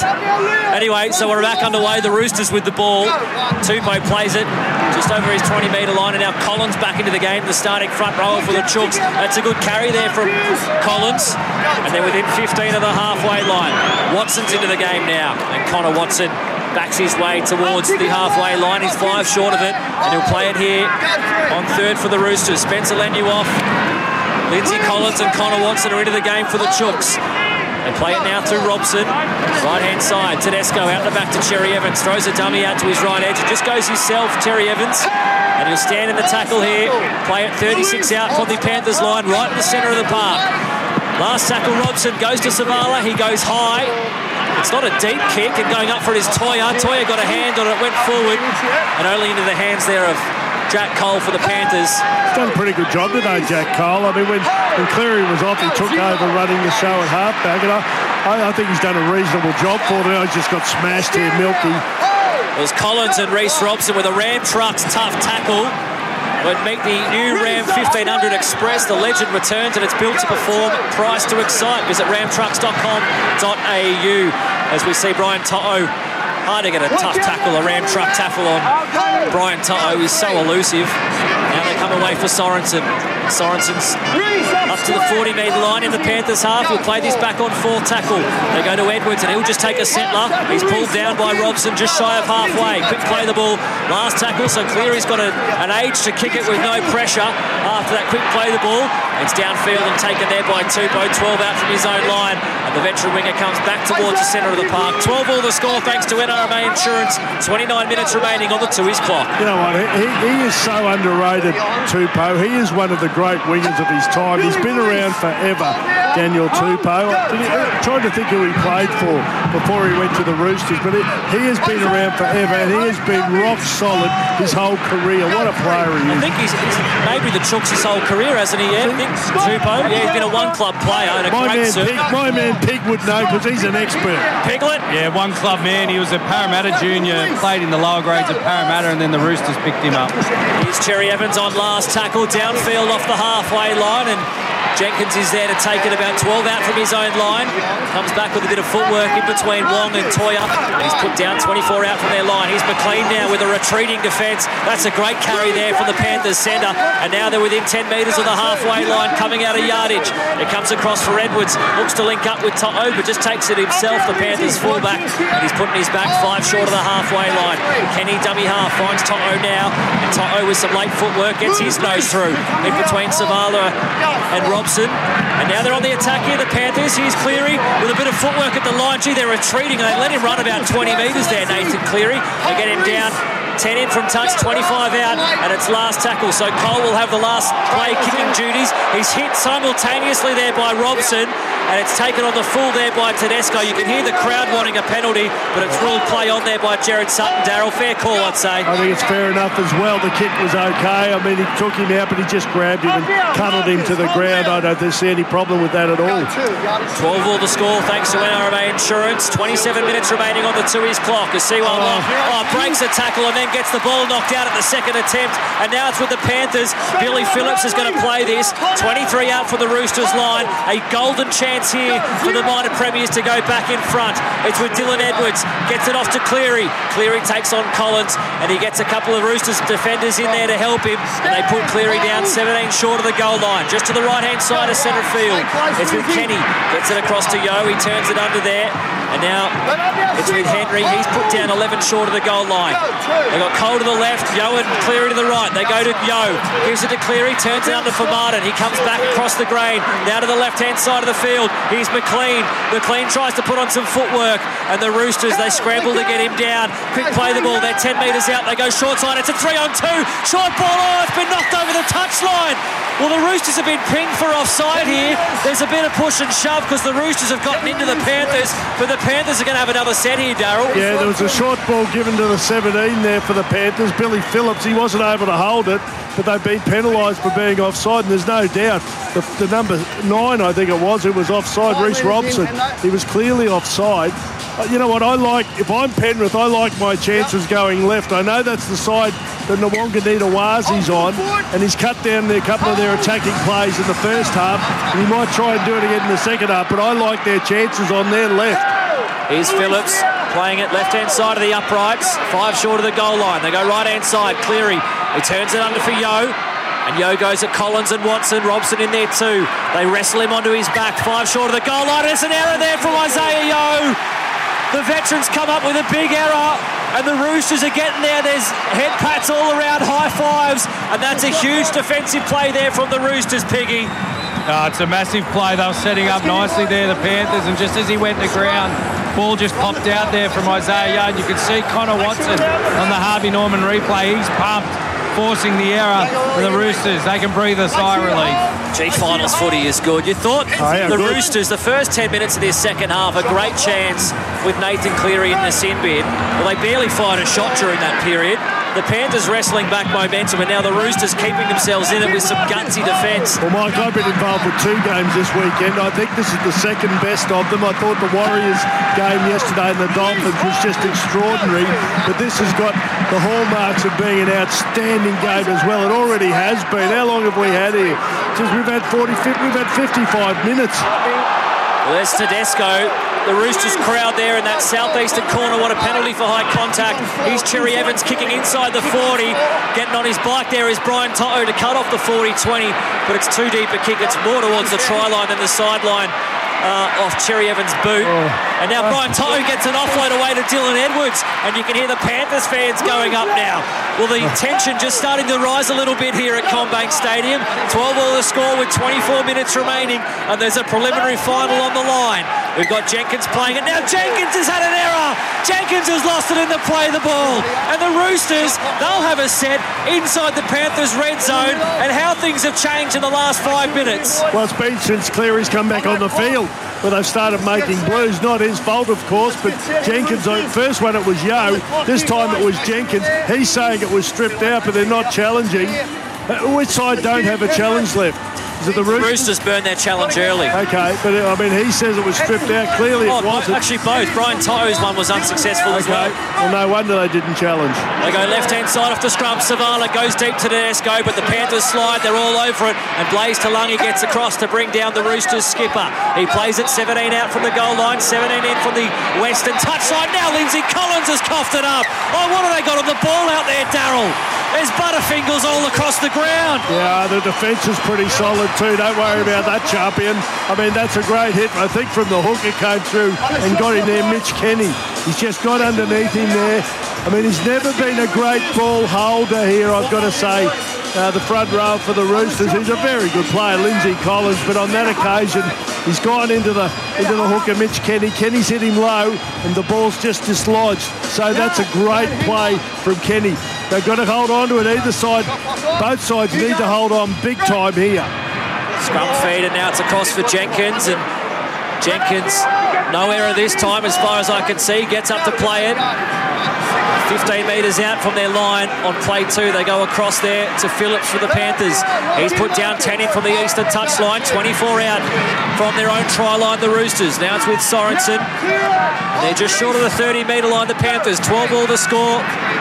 S1: Anyway, so we're back underway. The Roosters with the ball. Tupou plays it just over his twenty metre line, and now Collins back into the game, the starting front rower for the Chooks. That's a good carry there from Collins, and they're within fifteen of the halfway line. Watson's into the game now, and Connor Watson backs his way towards the halfway line. He's five short of it, and he'll play it here on third for the Roosters. Spencer Leniu off. Lindsay Collins and Connor Watson are into the game for the Chooks. They play it now to Robson. Right-hand side, Tedesco out the back to Cherry Evans. Throws a dummy out to his right edge. It just goes himself, Cherry Evans. And he'll stand in the tackle here. Play it thirty-six out from the Panthers line, right in the centre of the park. Last tackle, Robson goes to Savala. He goes high. It's not a deep kick, and going up for it is Toya. Toya got a hand on it, went forward, and only into the hands there of Jack Cole for the Panthers.
S2: He's done a pretty good job today, Jack Cole. I mean, when, when Cleary was off, he took over running the show at halfback, and I, I, I think he's done a reasonable job for it. He's just got smashed here, Milky.
S1: It was Collins and Reece Robson with a Ram Trucks tough tackle. But meet the new Ram fifteen hundred Express. The legend returns, and it's built to perform, priced to excite. Visit ram trucks dot com dot a u as we see Brian To'o. Hard to get a tough tackle, a Ram truck tackle on Brian To'o. He's so elusive. Now they come away for Sorensen. Sorensen's up to the forty metre line in the Panthers half. He'll play this back on fourth tackle. They go to Edwards, and he'll just take a centre. He's pulled down by Robson, just shy of halfway. Quick play the ball. Last tackle, so Cleary's got a, an age to kick it with no pressure. After that quick play the ball, it's downfield and taken there by Tupou. twelve out from his own line. And the veteran winger comes back towards the centre of the park. twelve all the score thanks to N R M A Insurance. twenty-nine minutes remaining on the Tui's clock.
S2: You know what? He, he is so underrated, Tupou. He is one of the great wingers of his time. He's been around forever, Daniel Tupou. I'm trying to think who he played for before he went to the Roosters, but he, he has been around forever, and he has been rock solid his whole career. What a player he is.
S1: I think he's, he's maybe the Chooks his whole career, hasn't he? Yeah, I think Tupou. Yeah, he's been a one-club player and a
S2: My
S1: great
S2: man,
S1: serve.
S2: Pig, my man Pig would know because he's an expert.
S1: Piglet?
S4: Yeah, one club man. He was a Parramatta junior, played in the lower grades of Parramatta, and then the Roosters picked him up.
S1: Here's Cherry Evans on last tackle, downfield off the halfway line, and Jenkins is there to take it about twelve out from his own line. Comes back with a bit of footwork in between Wong and Toya. And he's put down twenty-four out from their line. Here's McLean now with a retreating defence. That's a great carry there from the Panthers centre. And now they're within ten metres of the halfway line, coming out of yardage. It comes across for Edwards. Looks to link up with To'o, but just takes it himself, the Panthers fullback. And he's putting his back five short of the halfway line. Kenny dummy half finds To'o now. And To'o with some late footwork gets his nose through in between Savala and Robson. And now they're on the attack here, the Panthers. Here's Cleary with a bit of footwork at the line. Gee, they're retreating. They let him run about twenty metres there, Nathan Cleary. They get him down. ten in from touch, twenty-five out, and it's last tackle. So Cole will have the last play kicking duties. He's hit simultaneously there by Robson, and it's taken on the full there by Tedesco. You can hear the crowd wanting a penalty, but it's ruled play on there by Jared Sutton. Darryl, fair call, I'd say.
S2: I think it's fair enough as well. The kick was okay. I mean, he took him out, but he just grabbed him and cuddled him to the ground. I don't see any problem with that at all.
S1: twelve all the score, thanks to N R M A Insurance. twenty-seven minutes remaining on the two-ish clock. As Seawell oh. oh, breaks the tackle and then gets the ball knocked out at the second attempt, and now it's with the Panthers. Billy Phillips is going to play this. twenty-three out for the Roosters line. A golden chance here for the minor premiers to go back in front. It's with Dylan Edwards. Gets it off to Cleary. Cleary takes on Collins, and he gets a couple of Roosters defenders in there to help him, and they put Cleary down seventeen short of the goal line, just to the right-hand side of centre field. It's with Kenny. Gets it across to Yo. He turns it under there. And now it's with Henry. He's put down eleven short of the goal line. They've got Cole to the left, Yo and Cleary to the right. They go to Yo. Gives it to Cleary, turns it under for Martin. He comes back across the grain, now to the left-hand side of the field. Here's McLean. McLean tries to put on some footwork, and the Roosters, they scramble to get him down. Quick play the ball. They're ten metres out. They go short side. It's a three on two. Short ball. Oh, it's been knocked over the touchline. Well, the Roosters have been pinged for offside here. There's a bit of push and shove because the Roosters have gotten into the Panthers, but the Panthers are going to have another set here, Darryl.
S2: Yeah, there was a short ball given to the seventeen there for the Panthers. Billy Phillips, he wasn't able to hold it, but they've been penalised for being offside, and there's no doubt the, the number nine, I think it was, who was offside, Reece Robson, he was clearly offside. You know what, I like, if I'm Penrith, I like my chances going left. I know that's the side that Nwanganita Wazi's on, and he's cut down a couple of their attacking plays in the first half, and he might try and do it again in the second half, but I like their chances on their left.
S1: Here's Phillips playing it left-hand side of the uprights, five short of the goal line. They go right-hand side, Cleary. He turns it under for Yo. And Yo goes at Collins and Watson. Robson in there too. They wrestle him onto his back, five short of the goal line. There's an error there from Isaiah Yo. The veterans come up with a big error, and the Roosters are getting there. There's head pats all around, high fives, and that's a huge defensive play there from the Roosters, Piggy.
S4: Oh, it's a massive play. They were setting up nicely there, the Panthers, and just as he went to ground, ball just popped out there from Isaiah Yo. You could see Connor Watson on the Harvey Norman replay. He's pumped, forcing the error for the Roosters. They can breathe a sigh of relief.
S1: Gee, finals footy is good. You thought oh, yeah, the good. Roosters, the first ten minutes of their second half, a great chance with Nathan Cleary in the sin bin. Well, they barely fired a shot during that period. The Panthers wrestling back momentum, and now the Roosters keeping themselves in it with some gutsy defence.
S2: Well, Mike, I've been involved with two games this weekend. I think this is the second best of them. I thought the Warriors game yesterday and the Dolphins was just extraordinary, but this has got the hallmarks of being an outstanding game as well. It already has been. How long have we had here? Since we've had forty, we've had fifty-five minutes.
S1: Well, there's Tedesco. The Roosters crowd there in that southeastern corner. What a penalty for high contact. Here's Cherry Evans kicking inside the forty. Getting on his bike there is Brian To'o to cut off the forty twenty, but it's too deep a kick. It's more towards the try line than the sideline. Uh, off Cherry Evans' boot. Oh. And now Brian To'o gets an offload away to Dylan Edwards, and you can hear the Panthers fans going up now. Well, the tension just starting to rise a little bit here at CommBank Stadium. twelve all the score with twenty-four minutes remaining, and there's a preliminary final on the line. We've got Jenkins playing it. Now Jenkins has had an error. Jenkins has lost it in the play of the ball. And the Roosters, they'll have a set inside the Panthers' red zone, and how things have changed in the last five minutes.
S2: Well, it's been since Cleary's come back on the field. Well, they've started making blues. Not his fault, of course, but Jenkins, first one it was Yo, this time it was Jenkins. He's saying it was stripped out, but they're not challenging. Uh, which side don't have a challenge left? Is it the Roosters?
S1: Roosters burned their challenge early.
S2: Okay, but I mean, he says it was stripped out. Clearly
S1: oh,
S2: it wasn't.
S1: Actually, both. Brian To'o's one was unsuccessful
S2: okay.
S1: as well.
S2: Well, no wonder they didn't challenge.
S1: They go left-hand side off the scrum. Savala goes deep to Tedesco, but the Panthers slide. They're all over it. And Blaze Talangi gets across to bring down the Roosters skipper. He plays it seventeen out from the goal line, seventeen in from the western touchline. Now Lindsay Collins has coughed it up. Oh, what have they got on the ball out there, Darryl? There's Butterfingers all across the ground.
S2: Yeah, the defence is pretty solid too. Don't worry about that, champion. I mean, that's a great hit. I think from the hooker came through and got in there, Mitch Kenny. He's just got underneath him there. I mean, he's never been a great ball holder here, I've got to say. Uh, the front row for the Roosters. He's a very good player, Lindsay Collins, but on that occasion, he's gone into the into the hooker, Mitch Kenny. Kenny's hit him low, and the ball's just dislodged. So that's a great play from Kenny. They've got to hold on to it either side. Both sides need to hold on big time here.
S1: Scrum feed, and now it's across for Jenkins, and Jenkins, no error this time as far as I can see, gets up to play it. fifteen metres out from their line on play two. They go across there to Phillips for the Panthers. He's put down ten in from the eastern touchline, twenty-four out from their own try line, the Roosters. Now it's with Sorensen. They're just short of the thirty metre line, the Panthers. twelve all the score.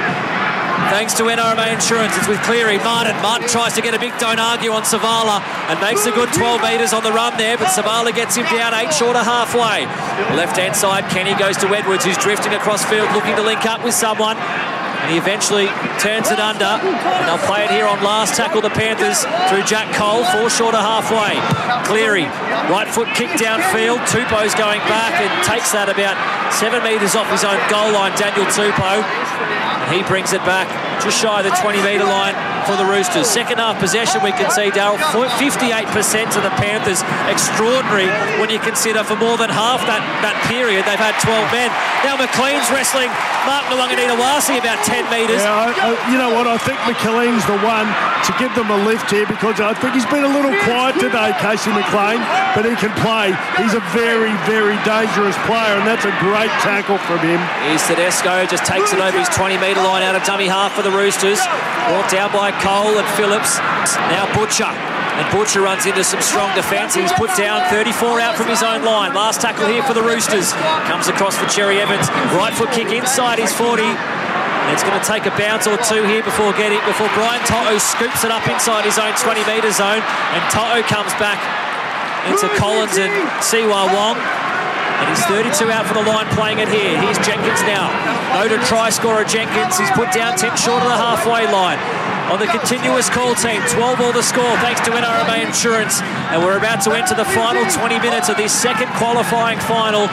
S1: Thanks to N R M A Insurance, it's with Cleary. Martin. Martin tries to get a big don't argue on Savala and makes a good twelve metres on the run there, but Savala gets him down eight short of halfway. Left-hand side, Kenny goes to Edwards, who's drifting across field looking to link up with someone. And he eventually turns it under, and they'll play it here on last tackle, the Panthers, through Jack Cole, four short of halfway. Cleary, right foot kick downfield. Tupou's going back and takes that about seven metres off his own goal line, Daniel Tupou. And he brings it back just shy of the twenty metre line for the Roosters. Second half possession, we can see, Darryl, fifty-eight percent to the Panthers. Extraordinary when you consider for more than half that, that period they've had twelve men. Now McLean's wrestling Mark Nwanganita-Wasi about ten metres.
S2: Yeah, I, I, you know what, I think McLean's the one to give them a lift here, because I think he's been a little quiet today, Casey McLean, but he can play. He's a very, very dangerous player, and that's a great tackle from him.
S1: Here's Tedesco, just takes it over his twenty metre line out of dummy half for the Roosters. Brought down by Cole and Phillips. Now Butcher. And Butcher runs into some strong defence. He's put down thirty-four out from his own line. Last tackle here for the Roosters. Comes across for Cherry Evans. Right foot kick inside his forty. And it's going to take a bounce or two here before getting before Brian To'o scoops it up inside his own twenty metre zone. And To'o comes back into Collins and Siwa Wong. And he's thirty-two out for the line playing it here. Here's Jenkins now. Noted try scorer Jenkins. He's put down ten short of the halfway line. On the continuous call team, twelve all the score thanks to N R M A Insurance. And we're about to enter the final twenty minutes of this second qualifying final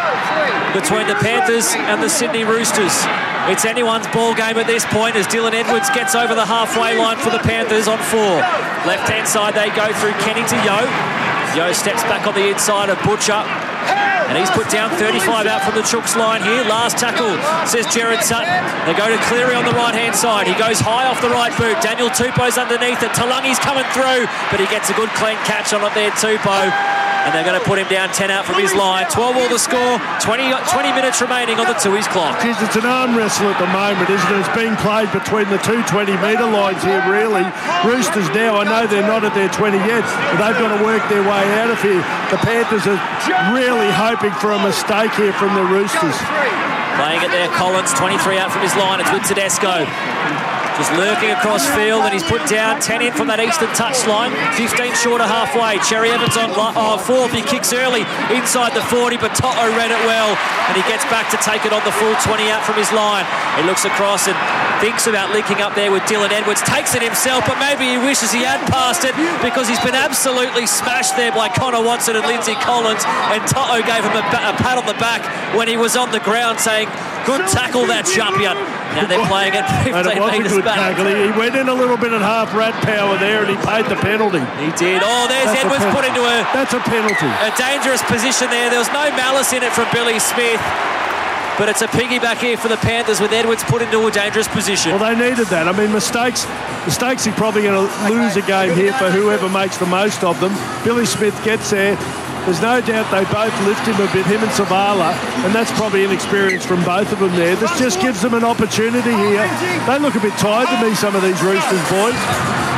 S1: between the Panthers and the Sydney Roosters. It's anyone's ball game at this point as Dylan Edwards gets over the halfway line for the Panthers on four. Left-hand side, they go through Kenny to Yo. Yo steps back on the inside of Butcher. And he's put down thirty-five out from the Chooks line here. Last tackle, says Jared Sutton. They go to Cleary on the right-hand side. He goes high off the right boot. Daniel Tupou's underneath it. Talangi's coming through, but he gets a good clean catch on it there, Tupou. And they're going to put him down ten out from his line. twelve all the score, twenty, twenty minutes remaining on the Tooheys clock.
S2: Jeez, it's an arm wrestle at the moment, isn't it? It's being played between the two twenty metre lines here, really. Roosters now, I know they're not at their twenty yet, but they've got to work their way out of here. The Panthers are really hoping for a mistake here from the Roosters.
S1: Playing it there, Collins, twenty-three out from his line. It's with Tedesco. Just lurking across field, and he's put down ten in from that eastern touchline. fifteen short of halfway. Cherry Evans on oh, fourth. He kicks early inside the forty, but To'o read it well, and he gets back to take it on the full twenty out from his line. He looks across and thinks about linking up there with Dylan Edwards. Takes it himself, but maybe he wishes he had passed it, because he's been absolutely smashed there by Connor Watson and Lindsay Collins, and To'o gave him a, a pat on the back when he was on the ground, saying, good tackle that champion. Now they're playing it fifteen metres back.
S2: Tackle. He went in a little bit at half rat power there, and he paid the penalty.
S1: He did. Oh, there's that's Edwards put into a...
S2: That's a penalty.
S1: A dangerous position there. There was no malice in it from Billy Smith. But it's a piggyback here for the Panthers with Edwards put into a dangerous position.
S2: Well, they needed that. I mean, mistakes, mistakes are probably going to lose a game here for whoever makes the most of them. Billy Smith gets there. There's no doubt they both lift him a bit, him and Savala, and that's probably an experience from both of them there. This just gives them an opportunity here. They look a bit tired to me, some of these Roosters boys.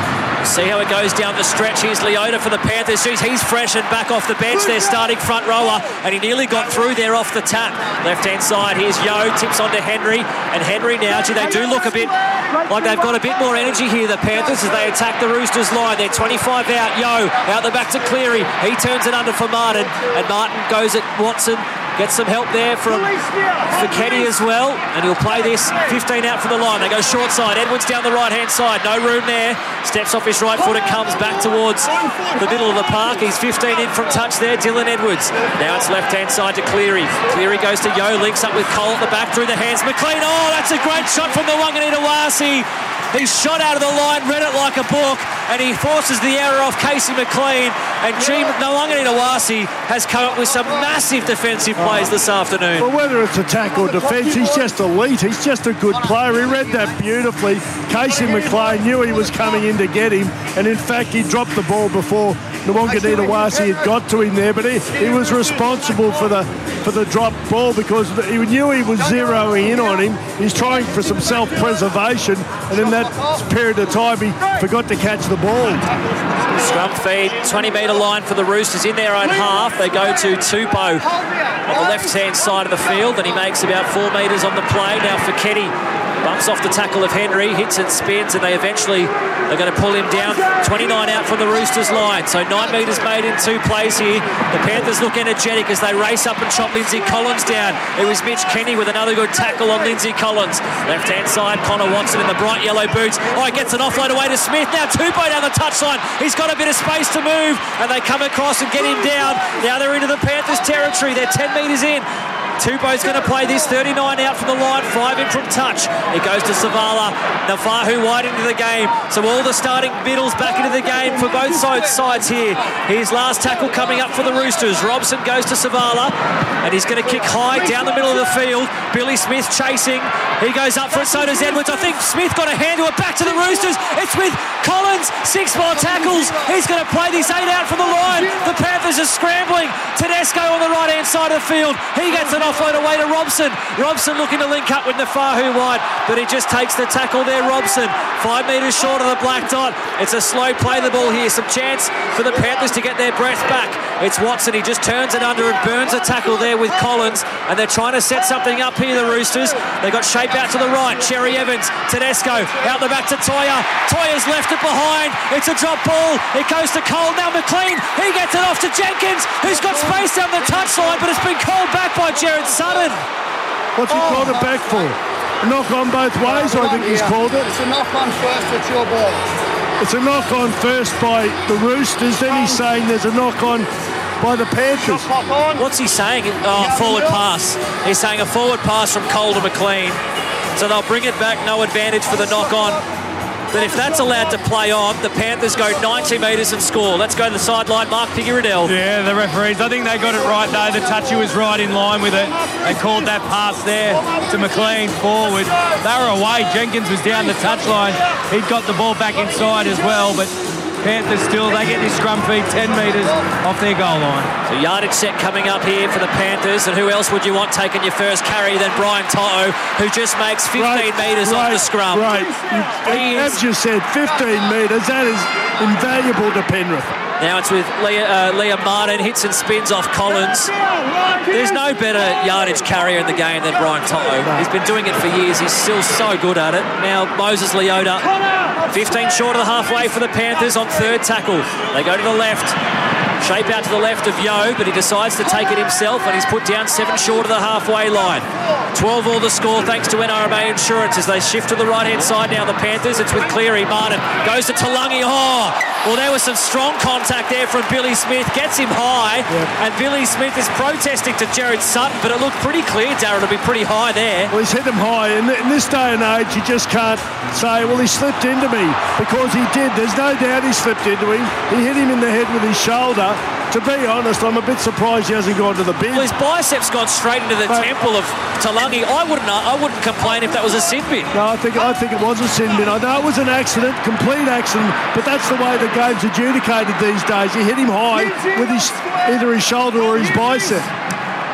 S1: See how it goes down the stretch. Here's Leota for the Panthers. Jeez, he's fresh and back off the bench. Their starting front rower, and he nearly got through there off the tap. Left-hand side, here's Yo, tips onto Henry, and Henry now, gee, they do look a bit like they've got a bit more energy here, the Panthers, as they attack the Roosters line. They're twenty-five out. Yo, out the back to Cleary. He turns it under for Martin, and Martin goes at Watson. Gets some help there from Fekete as well, and he'll play this fifteen out from the line. They go short side. Edwards down the right-hand side. No room there. Steps off his right foot and comes back towards the middle of the park. He's fifteen in from touch there, Dylan Edwards. Now it's left-hand side to Cleary. Cleary goes to Yo, links up with Cole at the back through the hands. McLean, oh, that's a great shot from the Wanganita-Wasi. He shot out of the line, read it like a book, and he forces the error off Casey McLean. And G. Wanganita-Wasi has come up with some massive defensive plays this afternoon.
S2: Well, whether it's attack or defence, he's just elite. He's just a good player. He read that beautifully. Casey McLean knew he was coming in to get him, and in fact, he dropped the ball before Wanganita-Wasi had got to him there, but he, he was responsible for the for the drop ball because he knew he was zeroing in on him. He's trying for some self-preservation, and in that period of time, he forgot to catch the ball.
S1: Scrum feed, twenty metre line for the Roosters in their own half. They go to Tupou on the left-hand side of the field, and he makes about four metres on the play. Now Fekete bumps off the tackle of Henry, hits and spins, and they eventually are going to pull him down. twenty-nine out from the Roosters line, so nine metres made in two plays here. The Panthers look energetic as they race up and chop Lindsay Collins down. It was Mitch Kenny with another good tackle on Lindsay Collins. Left-hand side, Connor Watson in the bright yellow boots. Oh, he gets an offload away to Smith. Now Tupou down the touchline. He's got a bit of space to move, and they come across and get him down. Now they're into the Panthers territory. They're ten metres in. Tupou's going to play this, thirty-nine out from the line, five in from touch. It goes to Savala. Nafahu wide into the game. So all the starting middles back into the game for both sides here. His last tackle coming up for the Roosters. Robson goes to Savala, and he's going to kick high down the middle of the field. Billy Smith chasing. He goes up for it, so does Edwards. I think Smith got a hand to it, back to the Roosters. It's with Collins, six more tackles. He's going to play this eight out from the line. The Panthers are scrambling. Tedesco on the right-hand side of the field. He gets an offload away to Robson. Robson looking to link up with Nafahu wide, but he just takes the tackle there, Robson. Five metres short of the black dot. It's a slow play the ball here. Some chance for the Panthers to get their breath back. It's Watson. He just turns it under and burns a tackle there with Collins, and they're trying to set something up here, the Roosters. They got shape out to the right. Cherry Evans, Tedesco, out the back to Toya. Toya's left it behind. It's a drop ball. It goes to Cole. Now McLean. He gets it off to Jenkins, who's got space down the touchline, but it's been called back by Jared Sutton.
S2: What's he oh. called it back for? A knock on both ways, I think he's called it.
S3: It's a knock on first, it's your ball.
S2: It's a knock on first by the Roosters, then he's saying there's a knock on by the Panthers.
S1: What's he saying? Oh, forward pass. He's saying a forward pass from Cole to McLean. So they'll bring it back, no advantage for the knock on. But if that's allowed to play on, the Panthers go ninety metres and score. Let's go to the sideline, Mark Piggy-Riddell.
S4: Yeah, the referees, I think they got it right though. The touchy was right in line with it. They called that pass there to McLean forward. They were away. Jenkins was down the touchline. He'd got the ball back inside as well, but Panthers still, they get this scrum feed ten metres off their goal line.
S1: So yardage set coming up here for the Panthers, and who else would you want taking your first carry than Brian To'o, who just makes fifteen metres off the scrum.
S2: Right, you, as you said, fifteen metres, that is invaluable to Penrith.
S1: Now it's with Liam, uh, Liam Martin, hits and spins off Collins. There's no better yardage carrier in the game than Brian To'o. He's been doing it for years. He's still so good at it. Now Moses Leota, fifteen short of the halfway for the Panthers on third tackle. They go to the left. Shape out to the left of Yo, but he decides to take it himself, and he's put down seven short of the halfway line. twelve all the score thanks to N R M A Insurance as they shift to the right-hand side now. The Panthers, it's with Cleary. Martin goes to Talangi. Oh, well, there was some strong contact there from Billy Smith. Gets him high, yep. And Billy Smith is protesting to Jared Sutton, but it looked pretty clear, Darren, to be pretty high there.
S2: Well, he's hit him high, and in this day and age, you just can't say, well, he slipped into me, because he did. There's no doubt he slipped into him. He hit him in the head with his shoulder. To be honest, I'm a bit surprised he hasn't gone to the bin.
S1: Well, his biceps gone straight into the but, temple of Talangi. I wouldn't I wouldn't complain if that was a sin bin.
S2: No, I think I think it was a sin bin. I know it was an accident, complete accident, but that's the way the game's adjudicated these days. You hit him high with his either his shoulder or his bicep.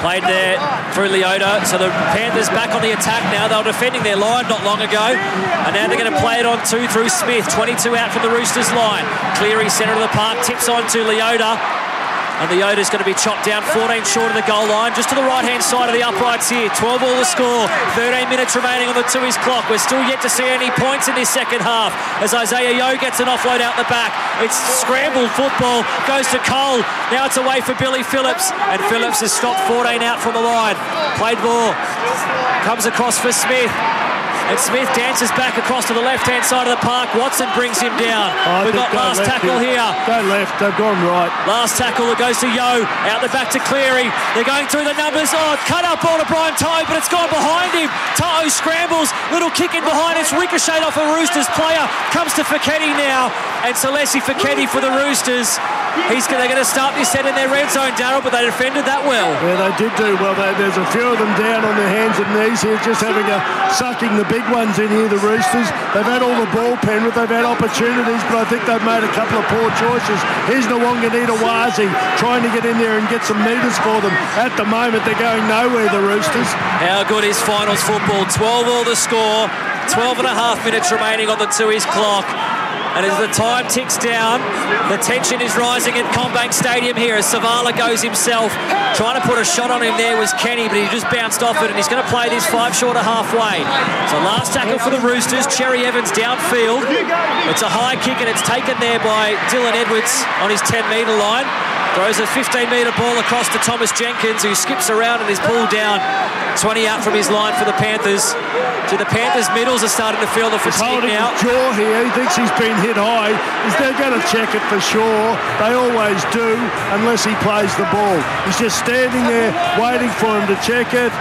S1: Played there through Leota. So the Panthers back on the attack now. They were defending their line not long ago. And now they're going to play it on two through Smith. twenty-two out from the Roosters line. Cleary, centre of the park, tips on to Leota. And Leota's going to be chopped down fourteen short of the goal line, just to the right-hand side of the uprights here. twelve all the score, thirteen minutes remaining on the two-ish clock. We're still yet to see any points in this second half as Isaiah Yeo gets an offload out the back. It's scrambled football, goes to Cole. Now it's away for Billy Phillips, and Phillips has stopped fourteen out from the line. Played ball, comes across for Smith. And Smith dances back across to the left-hand side of the park. Watson brings him down.
S2: Oh,
S1: We've got last tackle here.
S2: Go left, they've gone right.
S1: Last tackle that goes to Yeo. Out the back to Cleary. They're going through the numbers. Oh, cut up ball to Brian To'o, but it's gone behind him. To'o scrambles. Little kick in behind. It's ricocheted off a Roosters player. Comes to Feketi now. And Celesi Feketi for the Roosters. He's, they're going to start this set in their red zone, Darryl, but they defended that well.
S2: Yeah, they did do well. They, there's a few of them down on their hands and knees here, just having a sucking the big ones in here, the Roosters. They've had all the ball, Penrith. They've had opportunities, but I think they've made a couple of poor choices. Here's Nawaqanita-Wazi trying to get in there and get some metres for them. At the moment, they're going nowhere, the Roosters.
S1: How good is finals football? twelve all the score. twelve and a half minutes remaining on the two-ish clock. And as the time ticks down, the tension is rising at CommBank Stadium here as Savala goes himself. Trying to put a shot on him there was Kenny, but he just bounced off it, and he's going to play this five short of halfway. So last tackle for the Roosters, Cherry Evans downfield. It's a high kick, and it's taken there by Dylan Edwards on his ten-metre line. Throws a fifteen-metre ball across to Thomas Jenkins, who skips around and is pulled down. twenty out from his line for the Panthers. So the Panthers' middles are starting to feel the fatigue now.
S2: He's holding his jaw here. He thinks he's been hit high. Is they're going to check it for sure. They always do, unless he plays the ball. He's just standing there waiting for him to check it.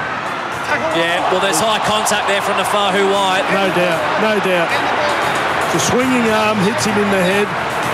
S1: Yeah, well, there's high contact there from Nafahu White.
S2: No doubt, no doubt. The swinging arm hits him in the head.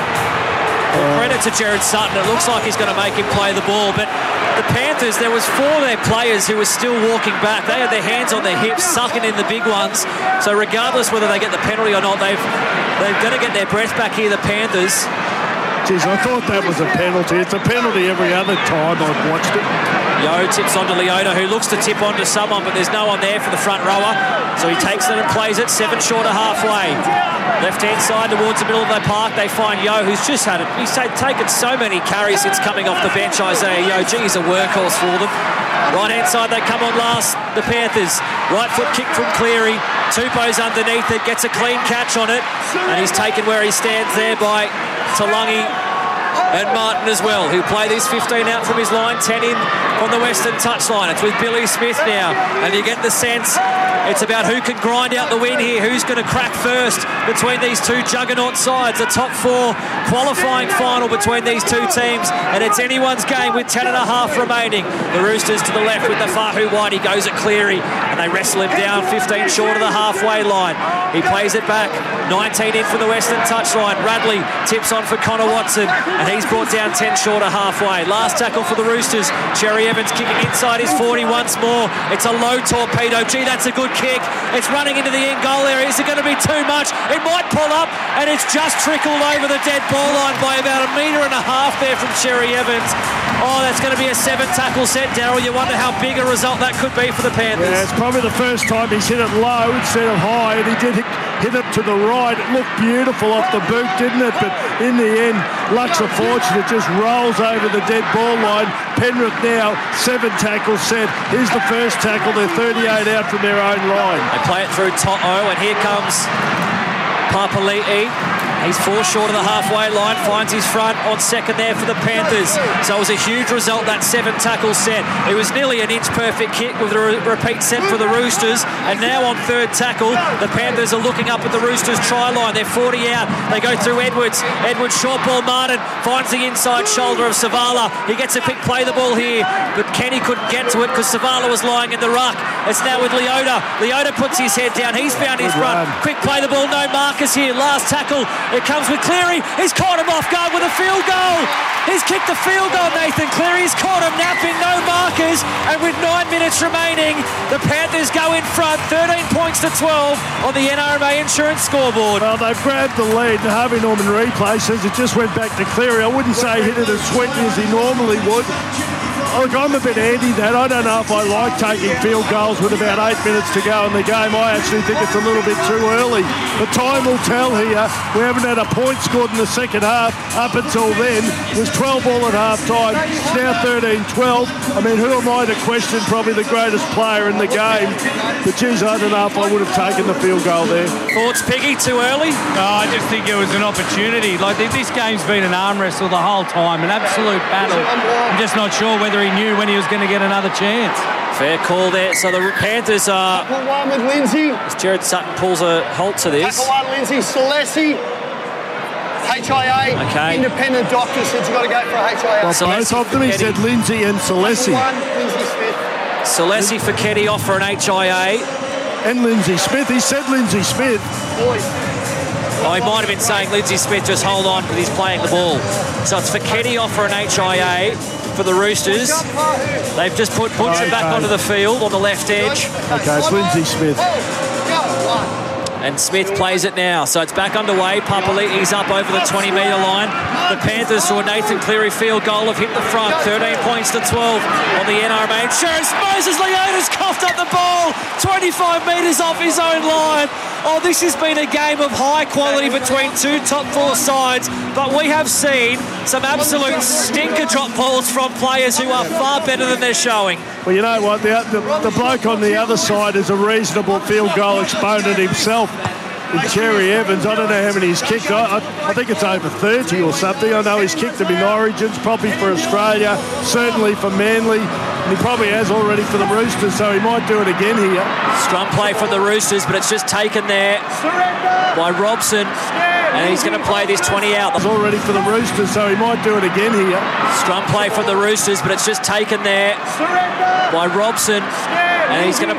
S1: Well, credit to Jared Sutton. It looks like he's going to make him play the ball, but the Panthers, there was four of their players who were still walking back. They had their hands on their hips, sucking in the big ones. So regardless whether they get the penalty or not, they've they're going to get their breath back here, the Panthers.
S2: Jeez, I thought that was a penalty. It's a penalty every other time I've watched it.
S1: Yeo tips onto Leota, who looks to tip onto someone, but there's no one there for the front rower. So he takes it and plays it seven short of halfway. Left-hand side towards the middle of the park, they find Yeo, who's just had it. He's taken so many carries since coming off the bench, Isaiah Yeo. Gee, he's a workhorse for them. Right-hand side, they come on last, the Panthers. Right foot kick from Cleary. Tupou's underneath it, gets a clean catch on it, and he's taken where he stands there by Talangi and Martin as well, who play this fifteen out from his line, ten in on the Western touchline. It's with Billy Smith now, and you get the sense it's about who can grind out the win here, who's going to crack first between these two juggernaut sides. A top four qualifying final between these two teams, and it's anyone's game with ten and a half remaining. The Roosters to the left with the Nafahu White. He goes at Cleary, and they wrestle him down fifteen short of the halfway line. He plays it back, nineteen in for the Western touchline. Radley tips on for Connor Watson, and he's brought down ten short of halfway. Last tackle for the Roosters. Cherry Evans kicking inside his forty once more. It's a low torpedo. Gee, that's a good kick. It's running into the end goal area. Is it going to be too much? It might pull up, and it's just trickled over the dead ball line by about a metre and a half there from Cherry Evans. Oh, that's going to be a seven tackle set, Darryl. You wonder how big a result that could be for the Panthers.
S2: Yeah, it's probably the first time he's hit it low instead of high, and he did hit, hit it to the right. It looked beautiful off the boot, didn't it? But in the end, luck's a fortune. It just rolls over the dead ball line. Penrith now, seven tackles set. Here's the first tackle. They're thirty-eight out from their own line.
S1: They play it through To'o, and here comes Papali'i. He's four short of the halfway line, finds his front on second there for the Panthers. So it was a huge result, that seven tackle set. It was nearly an inch perfect kick with a re- repeat set for the Roosters. And now on third tackle, the Panthers are looking up at the Roosters try line. They're forty out. They go through Edwards. Edwards short ball, Martin finds the inside shoulder of Savala. He gets a pick, play the ball here, but Kenny couldn't get to it because Savala was lying in the ruck. It's now with Leota. Leota puts his head down. He's found his front. Quick play the ball, no markers here. Last tackle. It comes with Cleary. He's caught him off guard with a field goal. He's kicked the field goal, Nathan Cleary. He's caught him napping, no markers. And with nine minutes remaining, the Panthers go in front, thirteen points to twelve on the N R M A Insurance scoreboard.
S2: Well, they've grabbed the lead. Harvey Norman replay says it just went back to Cleary. I wouldn't say he hit it as sweetly as he normally would. look, I'm a bit anti that. I don't know if I like taking field goals with about eight minutes to go in the game. I actually think it's a little bit too early. But time will tell here. We haven't had a point scored in the second half. Up until then, it was twelve all at half time. It's now thirteen twelve. I mean, who am I to question probably the greatest player in the game? But geez, I don't know if I would have taken the field goal there.
S1: Thoughts, Piggy, too early?
S4: No, I just think it was an opportunity. Like, this game's been an arm wrestle the whole time, an absolute battle. I'm just not sure whether he knew when he was going to get another chance.
S1: Fair call there. So the Panthers are...
S3: Tackle one with Lindsay.
S1: As Jared Sutton pulls a halt to this.
S3: Tackle one, Lindsay. Solesi. H I A.
S1: Okay.
S3: Independent doctor said you got to go for a H I A.
S2: Well, both of them, he said Lindsay and Solesi.
S3: Tackle one, Lindsay Smith.
S1: Solesi for Keddy off for an H I A.
S2: And Lindsay Smith. He said Lindsay Smith.
S3: Boys.
S1: Oh, he might have been saying Lindsay Smith, just hold on because he's playing the ball. So it's for Keddy off for an H I A for the Roosters. They've just put Butcher
S2: Okay.
S1: back onto the field on the left edge.
S2: Okay, it's Lindsay Smith.
S1: And Smith plays it now. So it's back underway. Papali'i's up over the twenty metre line. The Panthers, through a Nathan Cleary field goal, have hit the front. thirteen points to twelve on the N R M insurance. Moses Leota's coughed up the ball. twenty-five metres off his own line. Oh, this has been a game of high quality between two top four sides, but we have seen some absolute stinker drop balls from players who are far better than they're showing.
S2: Well, you know what? The, the, the bloke on the other side is a reasonable field goal exponent himself. In Cherry Evans, I don't know how many he's kicked. I, I, I think it's over thirty or something. I know he's kicked them in Origins, probably for Australia, certainly for Manly, and he probably has already for the Roosters, so he might do it again here.
S1: Scrum play from the Roosters, but it's just taken there by Robson, and he's going to play this twenty out.
S2: He's already for the Roosters, so he might do it again here.
S1: Scrum play from the Roosters, but it's just taken there by Robson, and he's going to